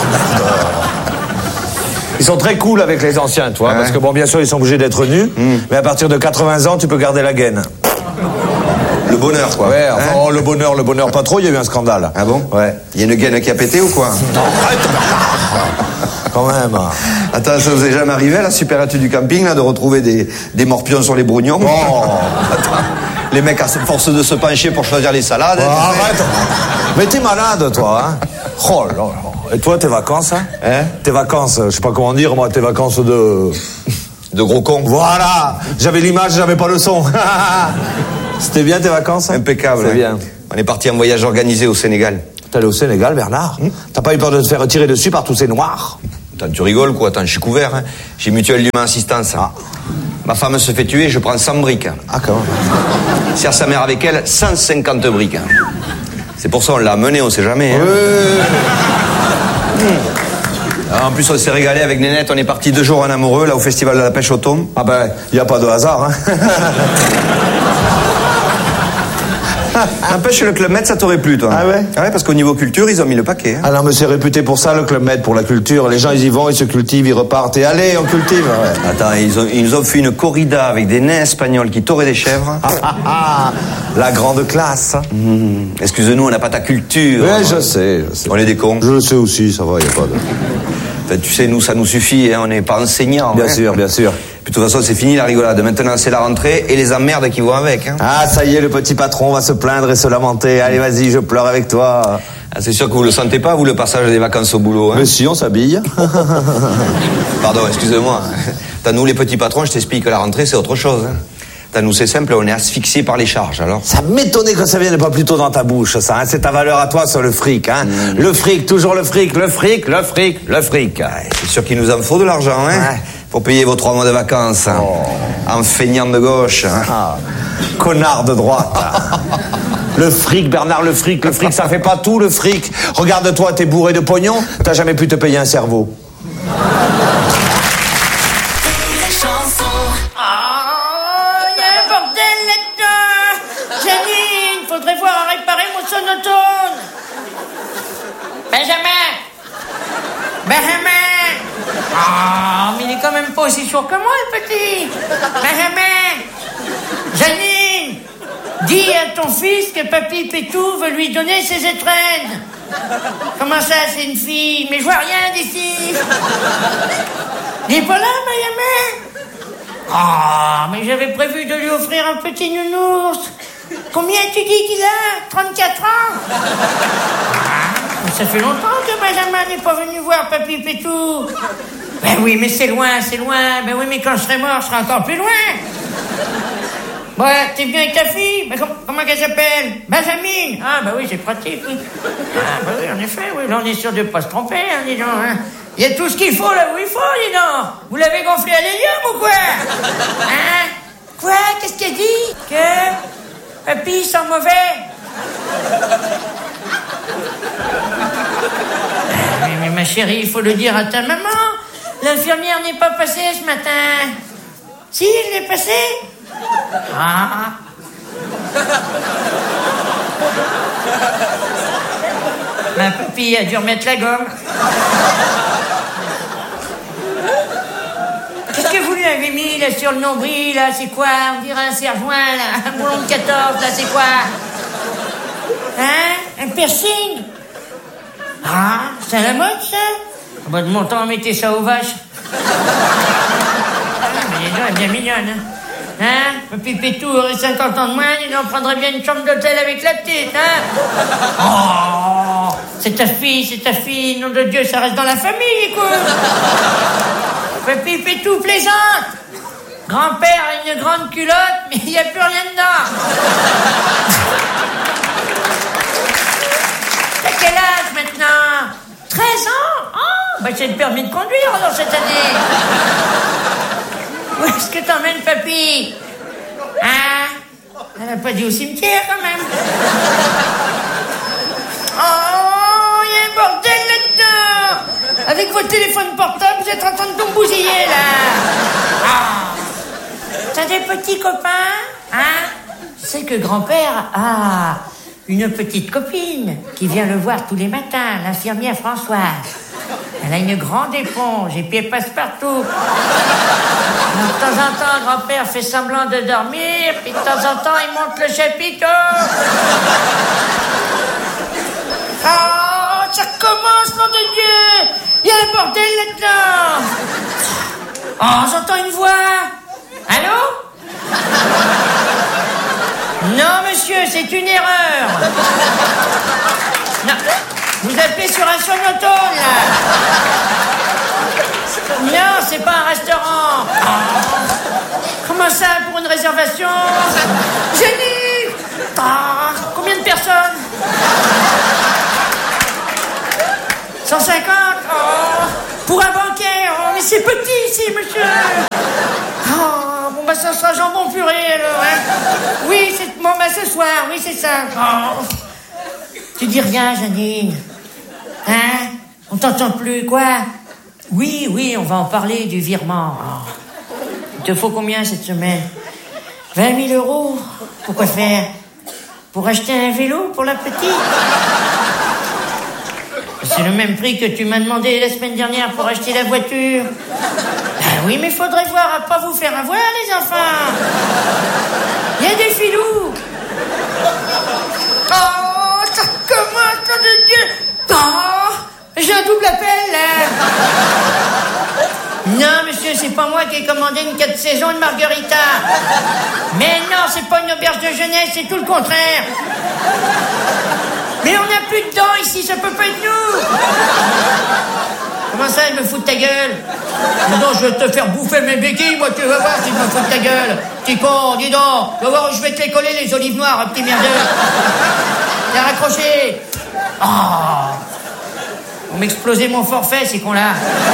ils sont très cool avec les anciens, toi. Parce que bon, bien sûr, ils sont obligés d'être nus. Mais à partir de 80 ans, tu peux garder la gaine. Le bonheur, quoi. Ouais, enfin, oh, le bonheur pas trop, il y a eu un scandale. Ah bon? Ouais. Il y a une gaine qui a pété ou quoi? Non, arrête. Quand même. Attends, ça vous est jamais arrivé à la supérette du camping, là, de retrouver des morpions sur les brognons? Oh. Attends, les mecs, à force de se pencher pour choisir les salades... Oh, arrête. Mais t'es malade, toi, hein? Oh là là. Et toi, tes vacances, hein? Tes vacances, je sais pas comment dire, moi, tes vacances de gros con. Voilà. J'avais l'image, j'avais pas le son. C'était bien tes vacances, hein? Impeccable. C'est bien. On est parti en voyage organisé au Sénégal. T'es allé au Sénégal, Bernard? T'as pas eu peur de te faire tirer dessus par tous ces noirs? Attends, tu rigoles quoi? Attends, je suis couvert, hein. J'ai Mutuelle d'Humain Assistance. Ah. Ma femme se fait tuer, je prends 100 briques. Ah, quand même. Sert sa mère avec elle, 150 briques. C'est pour ça on l'a amené, on sait jamais. Hein. En plus, on s'est régalé avec Nénette. On est parti 2 jours en amoureux, là, au Festival de la Pêche au thon. Ah ben, y a pas de hasard, hein. N'empêche, le Club Med, ça t'aurait plu, toi. Ah ouais? Ah ouais, parce qu'au niveau culture, ils ont mis le paquet. Hein. Ah non, mais c'est réputé pour ça, le Club Med, pour la culture. Les gens, ils y vont, ils se cultivent, ils repartent. Et allez, on cultive. Ouais. Attends, ils nous ont fait une corrida avec des nains espagnols qui taureaient des chèvres. La grande classe. Excuse-nous, on n'a pas ta culture. Ouais, je sais. On est des cons. Je le sais aussi, ça va, y a pas de... Enfin, tu sais, nous, ça nous suffit, hein, on n'est pas enseignants. Bien sûr, bien sûr. Puis, de toute façon, c'est fini la rigolade. Maintenant, c'est la rentrée et les emmerdes qui vont avec. Hein. Ah, ça y est, le petit patron va se plaindre et se lamenter. Allez, vas-y, je pleure avec toi. Ah, c'est sûr que vous le sentez pas, vous, le passage des vacances au boulot. Hein. Mais si, on s'habille. Pardon, excusez-moi. T'as nous, les petits patrons, je t'explique que la rentrée, c'est autre chose. Hein. T'as nous, c'est simple, on est asphyxiés par les charges, alors. Ça m'étonnait que ça vienne pas plutôt dans ta bouche, ça. Hein. C'est ta valeur à toi sur le fric, hein. Le fric, toujours le fric, le fric, le fric, le fric. Ouais, c'est sûr qu'il nous en faut de l'argent, hein. Ouais. Pour payer vos 3 mois de vacances. Hein. En feignant de gauche. Hein. Ah, connard de droite. Le fric, Bernard, le fric, ça fait pas tout, le fric. Regarde-toi, t'es bourré de pognon, t'as jamais pu te payer un cerveau. Benjamin! Ah, mais il est quand même pas aussi sourd que moi, le petit! Benjamin! Janine! Dis à ton fils que Papy Pétou veut lui donner ses étrennes! Comment ça, c'est une fille? Mais je vois rien d'ici! Il est pas là, Benjamin? Ah, mais j'avais prévu de lui offrir un petit nounours! Combien tu dis qu'il a? 34 ans? Ça fait longtemps que Benjamin n'est pas venu voir Papy Pétou. Ben oui, mais c'est loin. Ben oui, mais quand je serai mort, je serai encore plus loin. Ouais, t'es bien avec ta fille? Ben, comment qu'elle s'appelle? Benjamin. Ah, ben oui, c'est pratique. Oui. Ah, ben oui, en effet, oui. Là, on est sûr de pas se tromper, hein, dis donc. Hein. Il y a tout ce qu'il faut là où il faut, dis donc. Vous l'avez gonflé à l'hélium ou quoi? Hein? Quoi? Qu'est-ce qu'elle dit? Que Papy sent mauvais. Mais ma chérie, il faut le dire à ta maman. L'infirmière n'est pas passée ce matin. Si, elle est passée. Ah. Ma papille a dû remettre la gomme. Qu'est-ce que vous lui avez mis là sur le nombril là? C'est quoi? On dirait un serre-joint là, un boulon de 14 là, c'est quoi? Hein? Un piercing? Ah, c'est à la mode, ça? Ah bah, de mon temps, mettez ça aux vaches. Ah, mais les gens, elle est bien mignonne, hein? Hein? Papy Pétou aurait 50 ans de moins, il en prendrait bien une chambre d'hôtel avec la petite, hein? Oh! C'est ta fille, nom de Dieu, ça reste dans la famille, écoute! Papy Pétou plaisante! Grand-père a une grande culotte, mais il n'y a plus rien dedans! T'as quel âge maintenant? 13 ans? Oh, bah c'est le permis de conduire alors cette année. Où est-ce que t'emmènes papy? Hein? Elle n'a pas dit au cimetière quand même. Oh, il y a un bordel là-dedans. Avec votre téléphone portable, vous êtes en train de tout bousiller là. Ah. T'as des petits copains? Hein? Tu sais que grand-père a une petite copine qui vient le voir tous les matins, l'infirmière Françoise. Elle a une grande éponge et puis elle passe partout. De temps en temps, grand-père fait semblant de dormir, puis de temps en temps, il monte le chapiteau. Oh, ça recommence, nom de Dieu! Il y a un bordel là-dedans! Oh, j'entends une voix! Allô? Non, monsieur, c'est une erreur. Non, vous appelez sur un sonotone, là. Non, c'est pas un restaurant. Comment ça, pour une réservation? Génie! Combien de personnes? ici, monsieur. Oh, bon, bah, ça sera jambon purée, alors, hein. Oui, c'est... Bon, bah, ce soir, oui, c'est ça. Oh. Tu dis rien, Janine. Hein? On t'entend plus, quoi? Oui, on va en parler du virement. Oh. Il te faut combien cette semaine? 20 000 €. Pourquoi faire? Pour acheter un vélo pour la petite? C'est le même prix que tu m'as demandé la semaine dernière pour acheter la voiture. Ah oui, mais faudrait voir à pas vous faire avoir, les enfants. Il y a des filous. Oh, ça commence, nom de Dieu. Oh, j'ai un double appel, là. Non, monsieur, c'est pas moi qui ai commandé une 4 saisons de margarita. Mais non, c'est pas une auberge de jeunesse, c'est tout le contraire. Mais on n'a plus de dents ici, ça peut pas être nous. Comment ça, elle me fout de ta gueule? Dis donc, je vais te faire bouffer mes béquilles, moi, tu vas voir si je me fous de ta gueule. Petit con, dis donc, tu vas voir où je vais te les coller, les olives noires, petit merdeux. T'as raccroché. Oh, on m'explosait mon forfait, ces cons-là.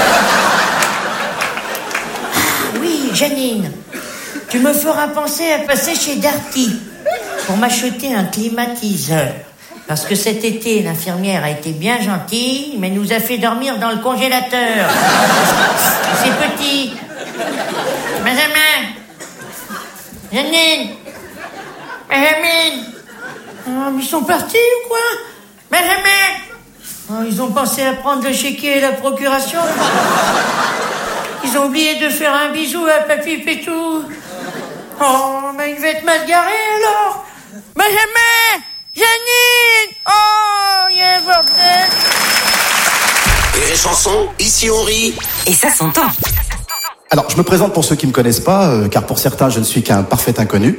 Oui, Janine, tu me feras penser à passer chez Darty pour m'acheter un climatiseur. Parce que cet été, l'infirmière a été bien gentille, mais nous a fait dormir dans le congélateur. C'est petit. Benjamin. Janine. Benjamin. Oh, ils sont partis ou quoi? Benjamin. Oh, ils ont pensé à prendre le chéquier et la procuration. Ils ont oublié de faire un bisou à Papy Pétou. Oh, mais il va être mal garé alors. Benjamin. Janine! Oh, il y a un bordel! Et les chansons, ici on rit. Et ça s'entend. Alors, je me présente pour ceux qui ne me connaissent pas, car pour certains, je ne suis qu'un parfait inconnu.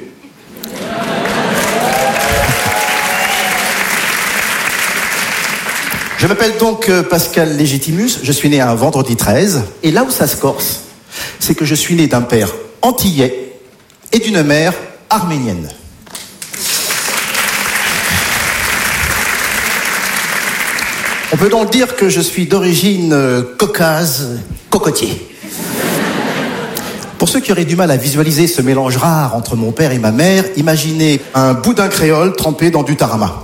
Je m'appelle donc Pascal Légitimus, je suis né un vendredi 13, et là où ça se corse, c'est que je suis né d'un père antillais et d'une mère arménienne. On peut donc dire que je suis d'origine caucase, cocotier. Pour ceux qui auraient du mal à visualiser ce mélange rare entre mon père et ma mère, imaginez un boudin créole trempé dans du tarama.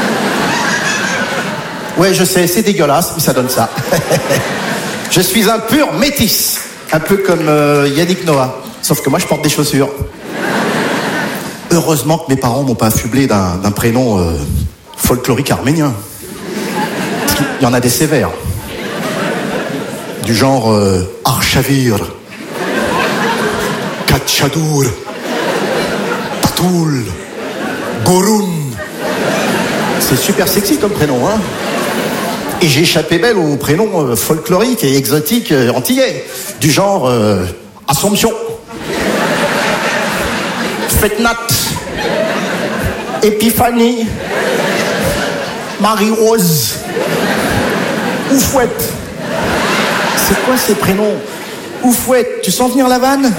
Ouais, je sais, c'est dégueulasse, mais ça donne ça. Je suis un pur métis, un peu comme Yannick Noah, sauf que moi je porte des chaussures. Heureusement que mes parents m'ont pas affublé d'un prénom folklorique arménien. Il y en a des sévères. Du genre Archavir, Katchadour, Tatoul, Goroun. C'est super sexy comme prénom, hein. Et j'ai échappé belle aux prénoms folkloriques et exotiques antillais. Du genre Assomption, Fetnat, Épiphanie, Marie-Rose, Oufouette. C'est quoi ces prénoms? Oufouette, tu sens venir la vanne?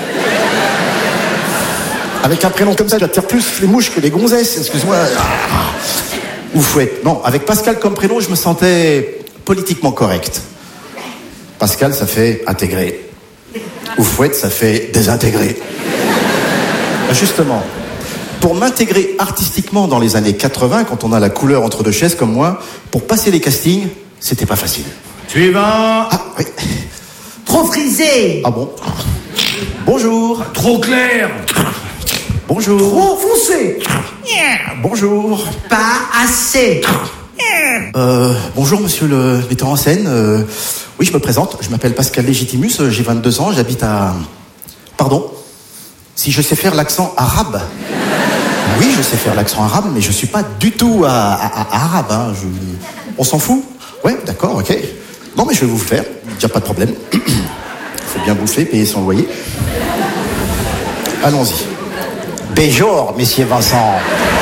Avec un prénom comme ça, j'attire plus les mouches que les gonzesses, excuse-moi. Oufouette. Non, avec Pascal comme prénom, je me sentais politiquement correct. Pascal, ça fait intégrer. Oufouette, ça fait désintégrer. Justement, pour m'intégrer artistiquement dans les années 80, quand on a la couleur entre deux chaises comme moi, pour passer les castings, c'était pas facile. Suivant. Ah, oui. Trop frisé. Ah bon? Bonjour. Trop clair. Bonjour. Trop foncé. Bonjour. Pas assez. Bonjour, monsieur le metteur en scène. Oui, je me présente. Je m'appelle Pascal Légitimus. J'ai 22 ans. J'habite à... Pardon? Si je sais faire l'accent arabe? Oui, je sais faire l'accent arabe, mais je suis pas du tout arabe. Hein. On s'en fout? Ouais, d'accord, ok. Non, mais je vais vous le faire. Il n'y a pas de problème. Faut bien bouffer, payer son loyer. Allons-y. Bonjour, messieurs Vincent.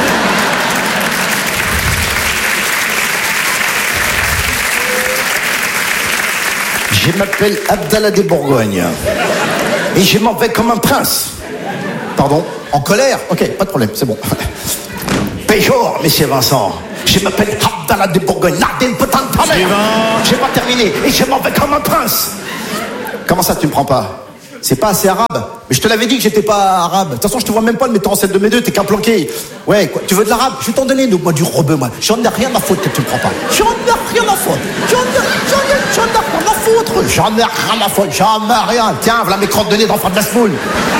Je m'appelle Abdallah des Bourgognes. Et je m'en vais comme un prince. Pardon? En colère? Ok, pas de problème, c'est bon. Bonjour, messieurs Vincent. Je m'appelle Abdallah des Bourgognes. Nardine, putain de ta mère. J'ai pas terminé. Et je m'en vais comme un prince. Comment ça, tu me prends pas? C'est pas assez arabe. Mais je te l'avais dit que j'étais pas arabe. De toute façon, je te vois même pas le metteur en scène de mes deux, t'es qu'un planqué. Ouais, quoi, tu veux de l'arabe? Je vais t'en donner, moi, du rebeu, moi. J'en ai rien à foutre que tu me prends pas. J'en ai rien à foutre. J'en ai rien à foutre. J'en ai rien à foutre. J'en ai rien. Tiens, voilà mes crottes de nez d'enfant de la semoule.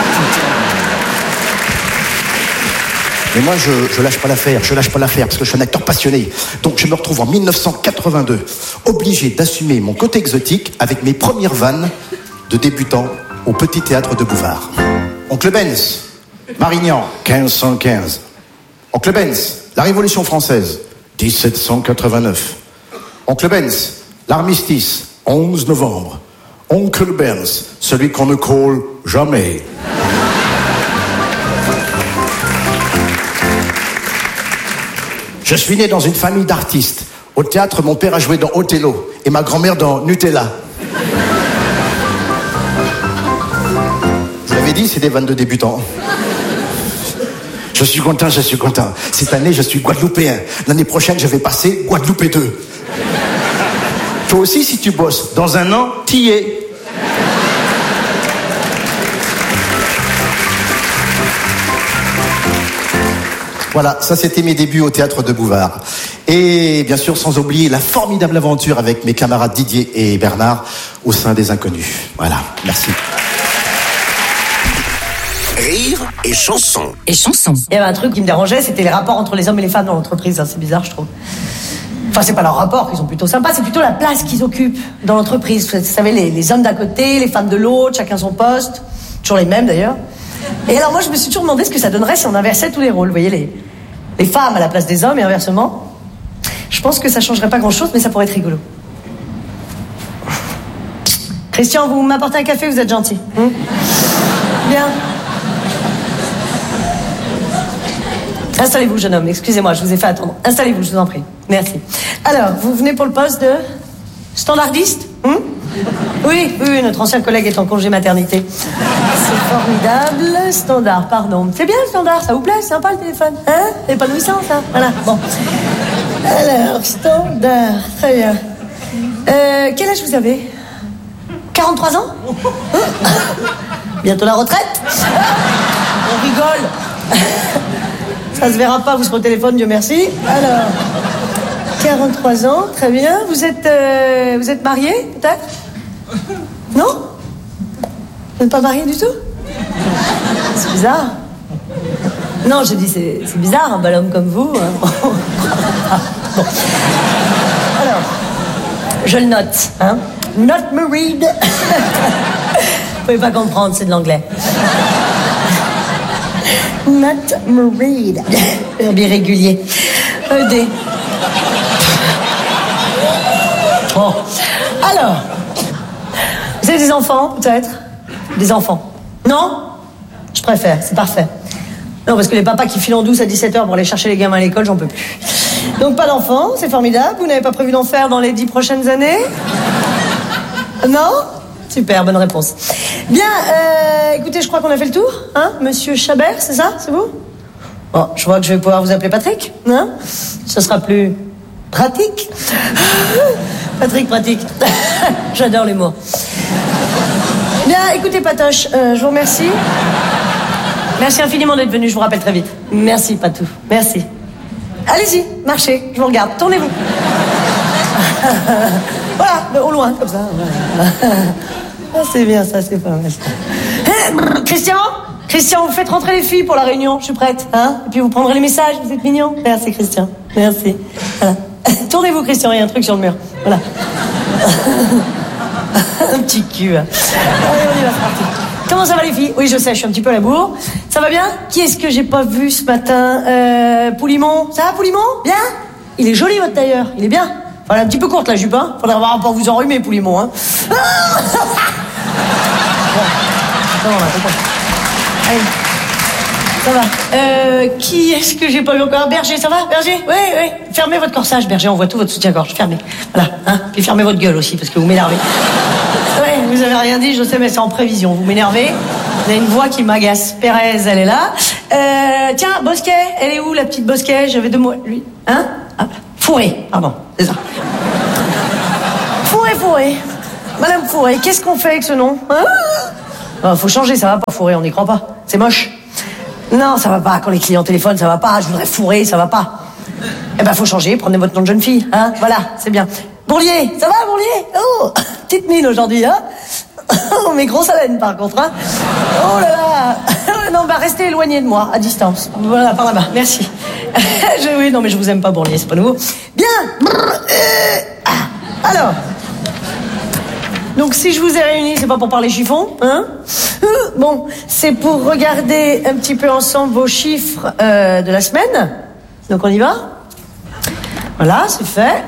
Mais moi, je lâche pas l'affaire, parce que je suis un acteur passionné. Donc, je me retrouve en 1982, obligé d'assumer mon côté exotique avec mes premières vannes de débutant au Petit Théâtre de Bouvard. Oncle Benz, Marignan, 1515. Oncle Benz, la Révolution française, 1789. Oncle Benz, l'armistice, 11 novembre. Oncle Benz, celui qu'on ne colle jamais. Je suis né dans une famille d'artistes. Au théâtre, mon père a joué dans Othello et ma grand-mère dans Nutella. Je l'avais dit, c'est des vannes de débutants. Je suis content. Cette année, je suis guadeloupéen. L'année prochaine, je vais passer Guadeloupe 2. Toi aussi, si tu bosses, dans un an, t'y es. Voilà, ça c'était mes débuts au Théâtre de Bouvard. Et bien sûr, sans oublier la formidable aventure avec mes camarades Didier et Bernard au sein des Inconnus. Voilà, merci. Rire et chanson. Et chanson. Il y avait un truc qui me dérangeait, c'était les rapports entre les hommes et les femmes dans l'entreprise. C'est bizarre, je trouve. Enfin, c'est pas leur rapport qui sont plutôt sympas, c'est plutôt la place qu'ils occupent dans l'entreprise. Vous savez, les hommes d'un côté, les femmes de l'autre, chacun son poste. Toujours les mêmes d'ailleurs. Et alors moi, je me suis toujours demandé ce que ça donnerait si on inversait tous les rôles. Vous voyez, les femmes à la place des hommes et inversement. Je pense que ça changerait pas grand-chose, mais ça pourrait être rigolo. Christian, vous m'apportez un café, vous êtes gentil. Bien. Installez-vous, jeune homme. Excusez-moi, je vous ai fait attendre. Installez-vous, je vous en prie. Merci. Alors, vous venez pour le poste de standardiste? Oui, notre ancien collègue est en congé maternité. C'est formidable. Standard, pardon. C'est bien le standard, ça vous plaît? C'est sympa le téléphone, hein? Épanouissant, ça. Voilà, bon. Alors, standard, très bien. Quel âge vous avez? 43 ans? Bientôt la retraite? On rigole. Ça se verra pas, vous serez au téléphone, Dieu merci. Alors, 43 ans, très bien. Vous êtes marié, peut-être? Non? Vous n'êtes pas marié du tout? C'est bizarre. Non, je dis, c'est bizarre, un bel homme comme vous. Hein. Bon. Alors, je le note, hein. Not married. Vous pouvez pas comprendre, c'est de l'anglais. Not married. Verbe irrégulier. ED. Bon. Alors, vous avez des enfants, peut-être? Des enfants? Non? Je préfère, c'est parfait. Non, parce que les papas qui filent en douce à 17h pour aller chercher les gamins à l'école, j'en peux plus. Donc pas d'enfants, c'est formidable. Vous n'avez pas prévu d'en faire dans les 10 prochaines années? Non? Super, bonne réponse. Bien, écoutez, je crois qu'on a fait le tour, hein? Monsieur Chabert, c'est ça? C'est vous? Bon, je vois que je vais pouvoir vous appeler Patrick, hein? Ce sera plus pratique. Patrick, pratique. J'adore les mots. Bien, écoutez, Patoche, je vous remercie. Merci infiniment d'être venu, je vous rappelle très vite. Merci, Patou, merci. Allez-y, marchez, je vous regarde, tournez-vous. Voilà, au loin, comme ça. Voilà. Ah, c'est bien, ça, c'est pas mal. Christian, vous faites rentrer les filles pour la réunion, je suis prête. Hein? Et puis vous prendrez les messages, vous êtes mignon. Merci, Christian, merci. Voilà. Tournez-vous, Christian, il y a un truc sur le mur. Voilà. Un petit cul. Allez, on y va, c'est parti. Comment ça va, les filles? Oui, je sais, je suis un petit peu à la bourre. Ça va bien? Qui est-ce que j'ai pas vu ce matin? Poulimon. Ça va, Poulimon? Bien? Il est joli, votre tailleur. Il est bien. Enfin, un petit peu courte, la jupe, hein. Faudrait avoir pour vous enrhumer, Poulimon, hein. Bon. Comment on va, allez. Ça va. Qui est-ce que j'ai pas vu encore? Berger, ça va? Berger? Oui. Fermez votre corsage, Berger, on voit tout votre soutien-gorge. Fermez. Voilà, hein. Puis fermez votre gueule aussi, parce que vous m'énervez. Ouais, vous avez rien dit, je sais, mais c'est en prévision. Vous m'énervez. Vous avez une voix qui m'agace. Pérez, elle est là. Tiens, Bosquet, elle est où, la petite Bosquet? J'avais 2 mots. Lui. Hein? Ah, Fourré, pardon, c'est ça. Fourré. Madame Fourré, qu'est-ce qu'on fait avec ce nom, hein? Faut changer, ça va pas, Fourré, on n'y croit pas. C'est moche. Non, ça va pas. Quand les clients téléphonent, ça va pas. Je voudrais Fourré, ça va pas. Eh ben, faut changer. Prenez votre nom de jeune fille, hein. Voilà, c'est bien. Bourlier, ça va, Bourlier? Oh, petite mine aujourd'hui, hein. Oh, mais grosse haleine, par contre, hein. Oh là là. Non, bah, restez éloigné de moi, à distance. Voilà, par là-bas, merci. Oui, non, mais je vous aime pas, Bourlier, c'est pas nouveau. Bien. Alors. Donc, si je vous ai réunis, c'est pas pour parler chiffon, hein? Bon, c'est pour regarder un petit peu ensemble vos chiffres de la semaine. Donc, on y va? Voilà, c'est fait.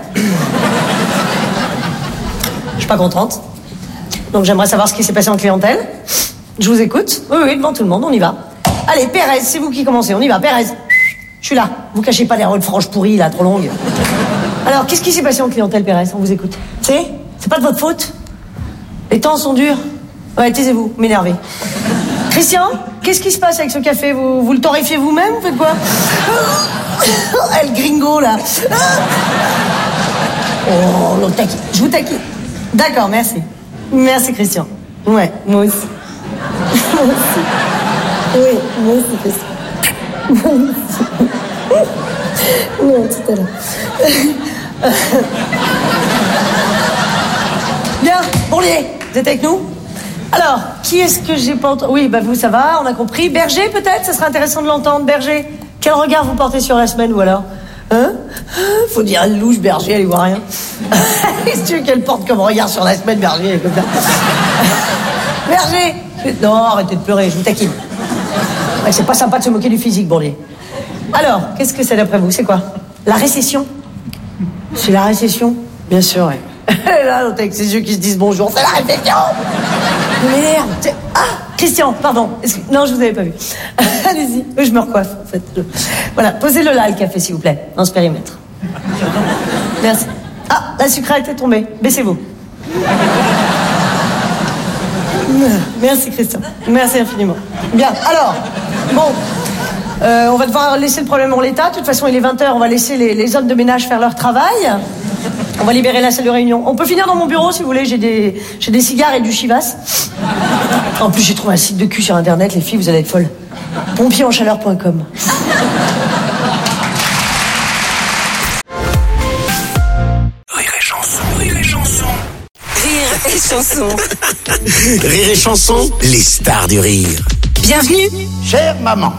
Je suis pas contente. Donc, j'aimerais savoir ce qui s'est passé en clientèle. Je vous écoute. Oui, devant tout le monde, on y va. Allez, Pérez, c'est vous qui commencez, on y va. Pérez, je suis là. Vous cachez pas les rôles franches pourries, là, trop longues. Alors, qu'est-ce qui s'est passé en clientèle, Pérez? On vous écoute. C'est pas de votre faute? Les temps sont durs. Ouais, taisez-vous, m'énervez. Christian, qu'est-ce qui se passe avec ce café? Vous le torréfiez vous-même? Vous faites quoi? El gringo, là. Oh, l'autre taquine. Je vous taquine. D'accord, merci. Merci, Christian. Ouais, moi aussi. Moi aussi. Oui, moi aussi, Christian. Moi aussi. Non, tout à l'heure. Bien, Bourlier, vous êtes avec nous? Alors, qui est-ce que j'ai pas entendu? Oui, bah vous, ça va, on a compris. Berger, peut-être? Ça serait intéressant de l'entendre, Berger. Quel regard vous portez sur la semaine, ou alors? Hein? Faut dire, elle louche, Berger, elle y voit rien. Qu'est-ce que tu veux qu'elle porte comme regard sur la semaine, Berger, elle est comme ça? Berger! Non, arrêtez de pleurer, je vous taquine. Ouais, c'est pas sympa de se moquer du physique, Bourlier. Alors, qu'est-ce que c'est d'après vous? C'est quoi? La récession? C'est la récession? Bien sûr, ouais. Là, l'autre avec ses yeux qui se disent bonjour, c'est la réflexion. Vous m'énerve. Ah, Christian, pardon. Non, je vous avais pas vu. Allez-y. Je me recoiffe, en fait. Voilà, posez-le là, le café, s'il vous plaît, dans ce périmètre. Merci. Ah, la sucrète est tombée. Baissez-vous. Merci, Christian. Merci infiniment. Bien, alors, bon, on va devoir laisser le problème en l'état. De toute façon, il est 20h, on va laisser les hommes de ménage faire leur travail. On va libérer la salle de réunion. On peut finir dans mon bureau, si vous voulez. J'ai des cigares et du chivas. En plus, j'ai trouvé un site de cul sur Internet. Les filles, vous allez être folles. Pompierenchaleur.com. Rire et chanson, rire et chanson. Rire et chanson. Rire et chanson, les stars du rire. Bienvenue. Chère maman,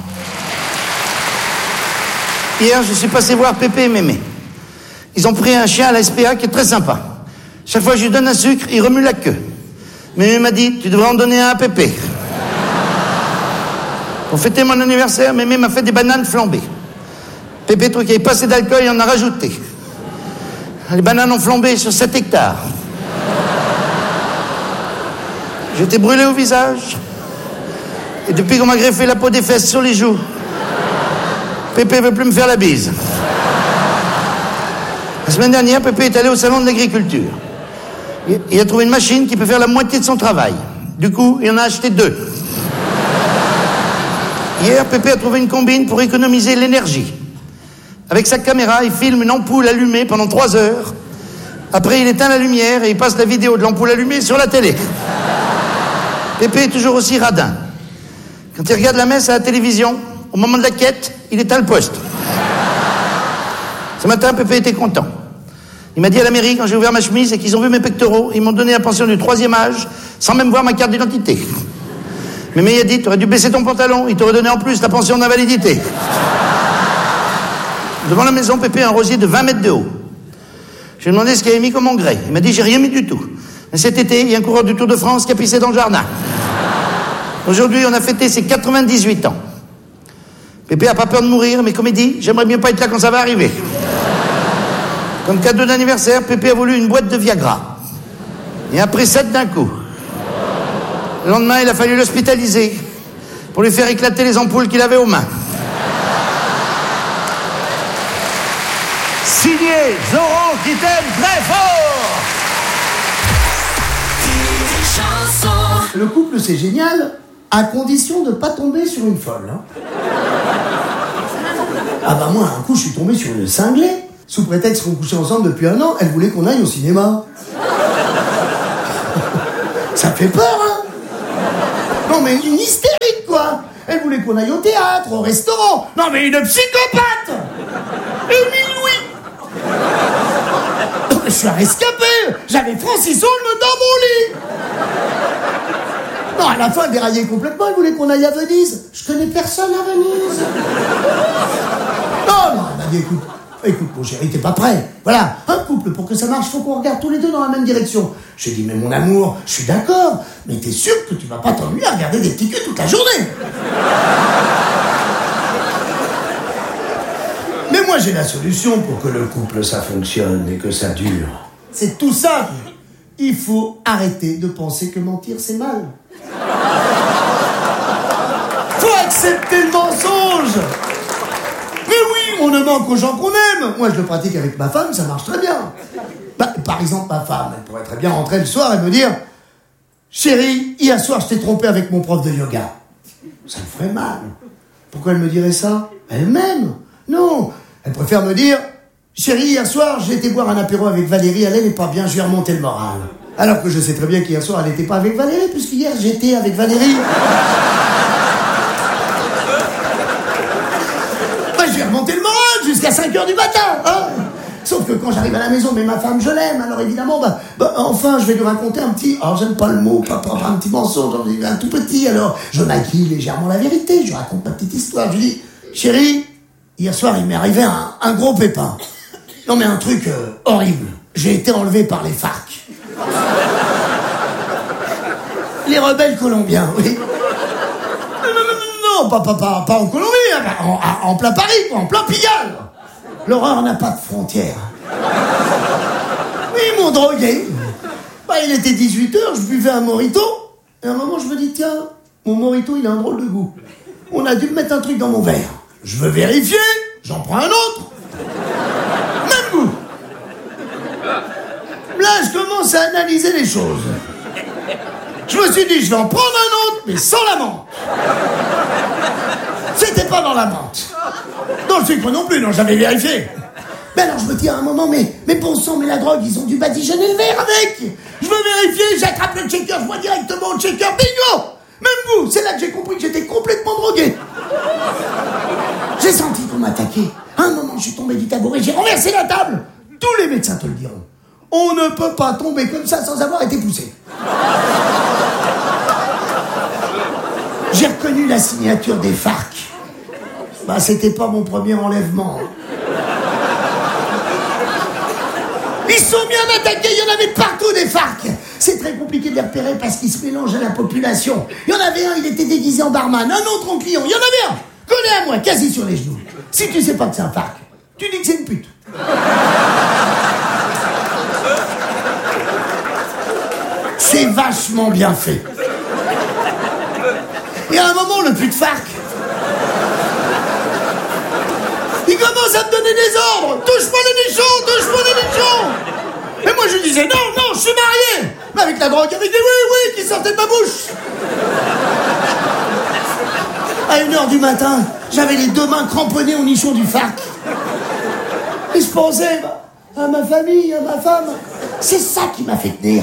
hier, je suis passé voir Pépé et Mémé. Ils ont pris un chien à la SPA qui est très sympa. Chaque fois que je lui donne un sucre, il remue la queue. Mémé m'a dit, tu devrais en donner un à Pépé. Pour fêter mon anniversaire, Mémé m'a fait des bananes flambées. Pépé trouve qu'il n'y avait pas assez d'alcool, il en a rajouté. Les bananes ont flambé sur 7 hectares. J'étais brûlé au visage. Et depuis qu'on m'a greffé la peau des fesses sur les joues, Pépé veut plus me faire la bise. La semaine dernière, Pépé est allé au salon de l'agriculture. Il a trouvé une machine qui peut faire la moitié de son travail. Du coup, il en a acheté 2. Hier, Pépé a trouvé une combine pour économiser l'énergie. Avec sa caméra, il filme une ampoule allumée pendant 3 heures. Après, il éteint la lumière et il passe la vidéo de l'ampoule allumée sur la télé. Pépé est toujours aussi radin. Quand il regarde la messe à la télévision, au moment de la quête, il éteint le poste. Ce matin, Pépé était content. Il m'a dit à la mairie, quand j'ai ouvert ma chemise et qu'ils ont vu mes pectoraux, ils m'ont donné la pension du 3e âge, sans même voir ma carte d'identité. Mémé a dit, t'aurais dû baisser ton pantalon, il t'aurait donné en plus la pension d'invalidité. Devant la maison, Pépé a un rosier de 20 mètres de haut. Je lui ai demandé ce qu'il avait mis comme engrais. Il m'a dit, j'ai rien mis du tout. Mais cet été, il y a un coureur du Tour de France qui a pissé dans le jardin. Aujourd'hui, on a fêté ses 98 ans. Pépé a pas peur de mourir, mais comme il dit, j'aimerais mieux pas être là quand ça va arriver. Comme cadeau d'anniversaire, Pépé a voulu une boîte de Viagra. Et après 7 d'un coup. Le lendemain, il a fallu l'hospitaliser pour lui faire éclater les ampoules qu'il avait aux mains. Signé Zoran qui t'aime très fort. Le couple, c'est génial, à condition de pas tomber sur une folle. Hein. Ah bah moi, un coup, je suis tombé sur une cinglée. Sous prétexte qu'on couchait ensemble depuis 1 an, elle voulait qu'on aille au cinéma. fait peur, hein. Non, mais une hystérique, quoi. Elle voulait qu'on aille au théâtre, au restaurant. Non, mais une psychopathe. Émile Louis. Non, mais je suis un rescapé. J'avais Francis Holm dans mon lit. Non, à la fin, elle déraillait complètement. Elle voulait qu'on aille à Venise. Je connais personne à Venise. Non, elle m'a dit, écoute, mon chéri, t'es pas prêt. Voilà, un couple, pour que ça marche, faut qu'on regarde tous les deux dans la même direction. J'ai dit, mais mon amour, je suis d'accord, mais t'es sûr que tu vas pas t'ennuyer à regarder des petits culs toute la journée. Mais moi, j'ai la solution pour que le couple, ça fonctionne et que ça dure. C'est tout simple. Il faut arrêter de penser que mentir, c'est mal. Faut accepter le mensonge. Mais oui, on ne ment qu'aux gens qu'on aime. Moi, je le pratique avec ma femme, ça marche très bien. Bah, par exemple, ma femme, elle pourrait très bien rentrer le soir et me dire « Chérie, hier soir, je t'ai trompé avec mon prof de yoga. » Ça me ferait mal. Pourquoi elle me dirait ça? Elle m'aime. Non, elle préfère me dire « Chérie, hier soir, j'ai été boire un apéro avec Valérie, elle n'est pas bien, je lui ai remonté le moral. » Alors que je sais très bien qu'hier soir, elle n'était pas avec Valérie, puisqu'hier, j'étais avec Valérie. Je vais remonter le moral jusqu'à 5h du matin, hein. Sauf que quand j'arrive à la maison, mais ma femme, je l'aime, alors évidemment, enfin, je vais lui raconter un petit, alors j'aime pas le mot, pas un petit mensonge, un tout petit, alors je maquille légèrement la vérité, je raconte ma petite histoire, je lui dis, chérie, hier soir, il m'est arrivé un gros pépin. Non mais un truc horrible, j'ai été enlevé par les FARC. Les rebelles colombiens, oui. Non, pas en Colombie, en plein Paris, quoi, en plein Pigalle. L'horreur n'a pas de frontières. Oui, ils m'ont drogué. Il était 18h, je buvais un mojito. Et à un moment, je me dis, tiens, mon mojito, il a un drôle de goût. On a dû me mettre un truc dans mon verre. Je veux vérifier, j'en prends un autre. Même goût. Là, je commence à analyser les choses. Je me suis dit, je vais en prendre un autre, mais sans la menthe. C'était pas dans la menthe. Dans le sucre non plus, non, j'avais vérifié. Mais alors je me dis à un moment, mais bon sang, mais la drogue, ils ont dû badigeonner le verre avec. Je veux vérifier, j'attrape le checker, je vois directement le checker, bingo. Même goût, c'est là que j'ai compris que j'étais complètement drogué. J'ai senti qu'on m'attaquait. À un moment, je suis tombé du tabouret, j'ai renversé la table. Tous les médecins te le diront. On ne peut pas tomber comme ça sans avoir été poussé. J'ai reconnu la signature des FARC. C'était pas mon premier enlèvement. Ils sont bien attaqués, il y en avait partout des FARC. C'est très compliqué de les repérer parce qu'ils se mélangent à la population. Il y en avait un, il était déguisé en barman, un autre en client. Il y en avait un, collé à moi, quasi sur les genoux. Si tu sais pas que c'est un FARC, tu dis que c'est une pute. C'est vachement bien fait. Et à un moment, le pute FARC, il commence à me donner des ordres. Touche-moi les nichons, touche-moi les nichons. Et moi, je disais, non, je suis marié. Mais avec la drogue, avec des oui qui sortaient de ma bouche. À 1h du matin, j'avais les deux mains cramponnées au nichon du FARC. Et je pensais à ma famille, à ma femme. C'est ça qui m'a fait tenir.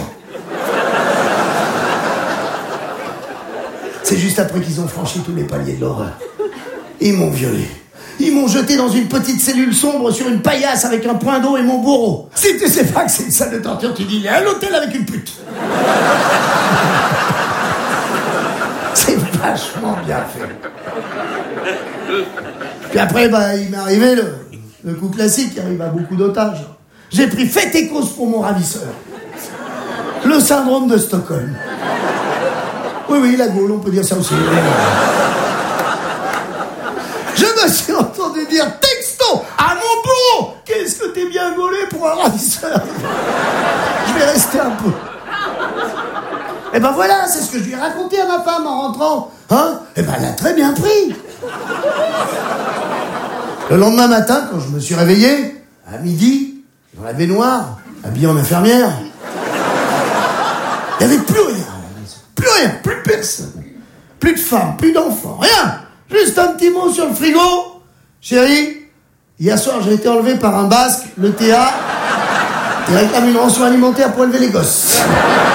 C'est juste après qu'ils ont franchi tous les paliers de l'horreur. Ils m'ont violé. Ils m'ont jeté dans une petite cellule sombre sur une paillasse avec un point d'eau et mon bourreau. Si tu sais pas que c'est une salle de torture, tu dis il est à l'hôtel avec une pute. C'est vachement bien fait. Puis après, il m'est arrivé le coup classique qui arrive à beaucoup d'otages. J'ai pris fait et cause pour mon ravisseur. Le syndrome de Stockholm. Oui, la Gaule, on peut dire ça aussi. Je me suis entendu dire texto à mon bourreau. Qu'est-ce que t'es bien gaulé pour un ravisseur. Je vais rester un peu. Et voilà, c'est ce que je lui ai raconté à ma femme en rentrant. Hein? Elle a très bien pris. Le lendemain matin, quand je me suis réveillé, à midi, dans la baignoire, habillé en infirmière, il n'y avait plus rien. Plus rien, plus personne. Plus de femmes, plus d'enfants, rien. Juste un petit mot sur le frigo. Chérie, hier soir j'ai été enlevé par un basque, le TA, qui réclame une rançon alimentaire pour élever les gosses.